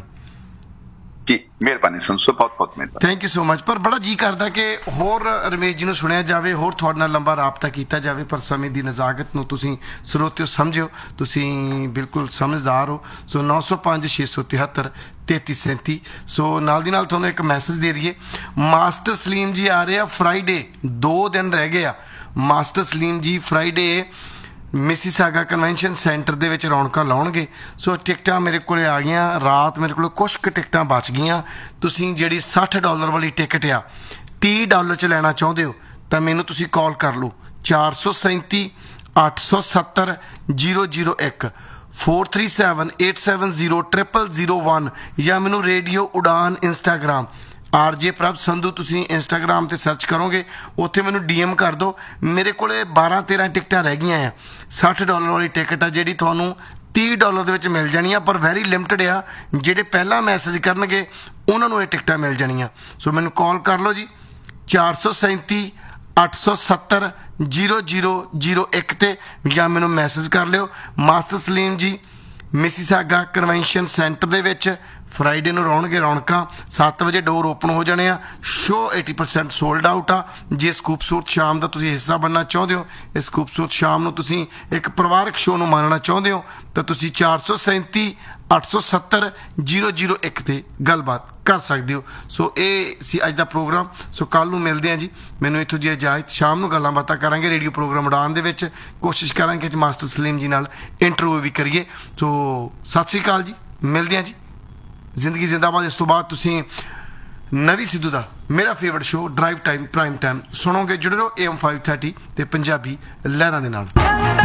ਜੀ ਮਿਹਰਬਾਨੀ ਸੰਸੋ, ਬਹੁਤ ਬਹੁਤ ਮਿਹਰਬਾਨੀ, ਥੈਂਕ ਯੂ ਸੋ ਮਚ। ਪਰ ਬੜਾ ਜੀ ਕਰਦਾ ਕਿ ਹੋਰ ਰਮੇਸ਼ ਜੀ ਨੂੰ ਸੁਣਿਆ ਜਾਵੇ, ਹੋਰ ਤੁਹਾਡੇ ਨਾਲ ਲੰਬਾ ਰਾਬਤਾ ਕੀਤਾ ਜਾਵੇ, ਪਰ ਸਮੇਂ ਦੀ ਨਜ਼ਾਕਤ ਨੂੰ ਤੁਸੀਂ ਸਰੋਤਿਓ ਸਮਝਿਓ, ਤੁਸੀਂ ਬਿਲਕੁਲ ਸਮਝਦਾਰ ਹੋ। ਸੋ ਨੌ ਸੌ ਪੰਜ ਛੇ ਸੌ ਤਿਹੱਤਰ ਤੇਤੀ ਸੈਂਤੀ। ਸੋ ਨਾਲ ਦੀ ਨਾਲ ਤੁਹਾਨੂੰ ਇੱਕ ਮੈਸੇਜ ਦੇ ਦਈਏ, ਮਾਸਟਰ ਸਲੀਮ ਜੀ ਆ ਰਹੇ ਆ ਫਰਾਈਡੇ, ਦੋ ਦਿਨ ਰਹਿ ਗਏ ਆ। ਮਾਸਟਰ ਸਲੀਮ ਜੀ ਫਰਾਈਡੇ ਮਿਸੀਸਾਗਾ ਕਨਵੈਨਸ਼ਨ ਸੈਂਟਰ ਦੇ ਵਿੱਚ ਰੌਣਕਾਂ ਲਾਉਣਗੇ। ਸੋ ਟਿਕਟਾਂ ਮੇਰੇ ਕੋਲੇ ਆ ਗਈਆਂ, ਰਾਤ ਮੇਰੇ ਕੋਲ ਕੁਛ ਕੁ ਟਿਕਟਾਂ ਬਚ ਗਈਆਂ। ਤੁਸੀਂ ਜਿਹੜੀ ਸੱਠ ਡਾਲਰ ਵਾਲੀ ਟਿਕਟ ਆ ਤੀਹ ਡਾਲਰ 'ਚ ਲੈਣਾ ਚਾਹੁੰਦੇ ਹੋ ਤਾਂ ਮੈਨੂੰ ਤੁਸੀਂ ਕਾਲ ਕਰ ਲਓ ਚਾਰ ਸੌ ਸੈਂਤੀ ਅੱਠ ਸੌ ਸੱਤਰ ਜ਼ੀਰੋ ਜ਼ੀਰੋ ਇੱਕ four three seven eight seven zero triple zero one ਜਾਂ ਮੈਨੂੰ ਰੇਡੀਓ ਉਡਾਨ ਇੰਸਟਾਗ੍ਰਾਮ ਆਰ ਜੇ ਪ੍ਰਭ ਸੰਧੂ ਤੁਸੀਂ ਇੰਸਟਾਗ੍ਰਾਮ ਤੇ ਸਰਚ ਕਰੋਗੇ, ਉੱਥੇ ਮੈਨੂੰ ਡੀ ਐਮ ਕਰ ਦਿਓ। ਮੇਰੇ ਕੋਲੇ ਬਾਰਾਂ ਤੇਰਾਂ ਟਿਕਟਾਂ ਰਹਿ ਗਈਆਂ ਆ। ਸੱਠ ਡਾਲਰ ਵਾਲੀ ਟਿਕਟ ਆ ਜਿਹੜੀ ਤੁਹਾਨੂੰ ਤੀਹ ਡਾਲਰ ਦੇ ਵਿੱਚ ਮਿਲ ਜਾਣੀ ਆ, ਪਰ ਵੈਰੀ ਲਿਮਟਡ ਆ। ਜਿਹੜੇ ਪਹਿਲਾਂ ਮੈਸੇਜ ਕਰਨਗੇ ਉਹਨਾਂ ਨੂੰ ਇਹ ਟਿਕਟਾਂ ਮਿਲ ਜਾਣੀਆਂ। ਸੋ ਮੈਨੂੰ ਕਾਲ ਕਰ ਲਓ ਜੀ ਚਾਰ ਸੌ ਸੈਂਤੀ ਅੱਠ ਸੌ ਸੱਤਰ ਜ਼ੀਰੋ ਜ਼ੀਰੋ ਜ਼ੀਰੋ ਇੱਕ ਤੇ ਜਾਂ ਮੈਨੂੰ ਮੈਸੇਜ ਕਰ ਲਿਓ। ਮਾਸਟਰ ਸਲੀਮ ਜੀ ਮਿਸੀਸਾਗਾ ਕਨਵੈਨਸ਼ਨ ਸੈਂਟਰ ਦੇ ਵਿੱਚ ਫਰਾਈਡੇ ਨੂੰ ਰੌਣਗੇ ਰੌਣਕਾਂ। ਸੱਤ ਵਜੇ ਡੋਰ ਓਪਨ ਹੋ ਜਾਣੇ ਆ। Show eighty percent sold out ਆ। ਜੇ ਇਸ ਖੂਬਸੂਰਤ ਸ਼ਾਮ ਦਾ ਤੁਸੀਂ ਹਿੱਸਾ ਬਣਨਾ ਚਾਹੁੰਦੇ ਹੋ, ਇਸ ਖੂਬਸੂਰਤ ਸ਼ਾਮ ਨੂੰ ਤੁਸੀਂ ਇੱਕ ਪਰਿਵਾਰਕ ਸ਼ੋਅ ਨੂੰ ਮਾਣਨਾ ਚਾਹੁੰਦੇ ਹੋ ਤਾਂ ਤੁਸੀਂ ਚਾਰ ਸੌ ਸੈਂਤੀ ਅੱਠ ਸੌ ਸੱਤਰ ਜ਼ੀਰੋ ਜ਼ੀਰੋ ਇੱਕ ਤੇ ਗੱਲਬਾਤ ਕਰ ਸਕਦੇ ਹੋ। ਸੋ ਇਹ ਸੀ ਅੱਜ ਦਾ ਪ੍ਰੋਗਰਾਮ। ਸੋ ਕੱਲ੍ਹ ਨੂੰ ਮਿਲਦੇ ਹਾਂ ਜੀ। ਮੈਨੂੰ ਇੱਥੋਂ ਜੀ ਇਜਾਜ਼ਤ। ਸ਼ਾਮ ਨੂੰ ਗੱਲਾਂ ਬਾਤਾਂ ਕਰਾਂਗੇ ਰੇਡੀਓ ਪ੍ਰੋਗਰਾਮ ਉਡਾਨ ਦੇ ਵਿੱਚ। ਕੋਸ਼ਿਸ਼ ਕਰਾਂਗੇ ਕਿ ਮਾਸਟਰ ਸਲੀਮ ਜੀ ਨਾਲ ਇੰਟਰਵਿਊ ਵੀ ਕਰੀਏ। ਸੋ ਸਤਿ ਸ਼੍ਰੀ ਅਕਾਲ ਜੀ, ਮਿਲਦੇ ਹਾਂ ਜੀ। ਜ਼ਿੰਦਗੀ ਜ਼ਿੰਦਾਬਾਦ। ਇਸ ਤੋਂ ਬਾਅਦ ਤੁਸੀਂ ਨਵੀਂ ਸਿੱਧੂ ਦਾ ਮੇਰਾ favourite show drive time prime time ਸੁਣੋਗੇ। ਜੁੜੇ ਰਹੋ ਏ ਐਮ five thirty ਤੇ ਪੰਜਾਬੀ ਲਹਿਰਾਂ ਦੇ ਨਾਲ।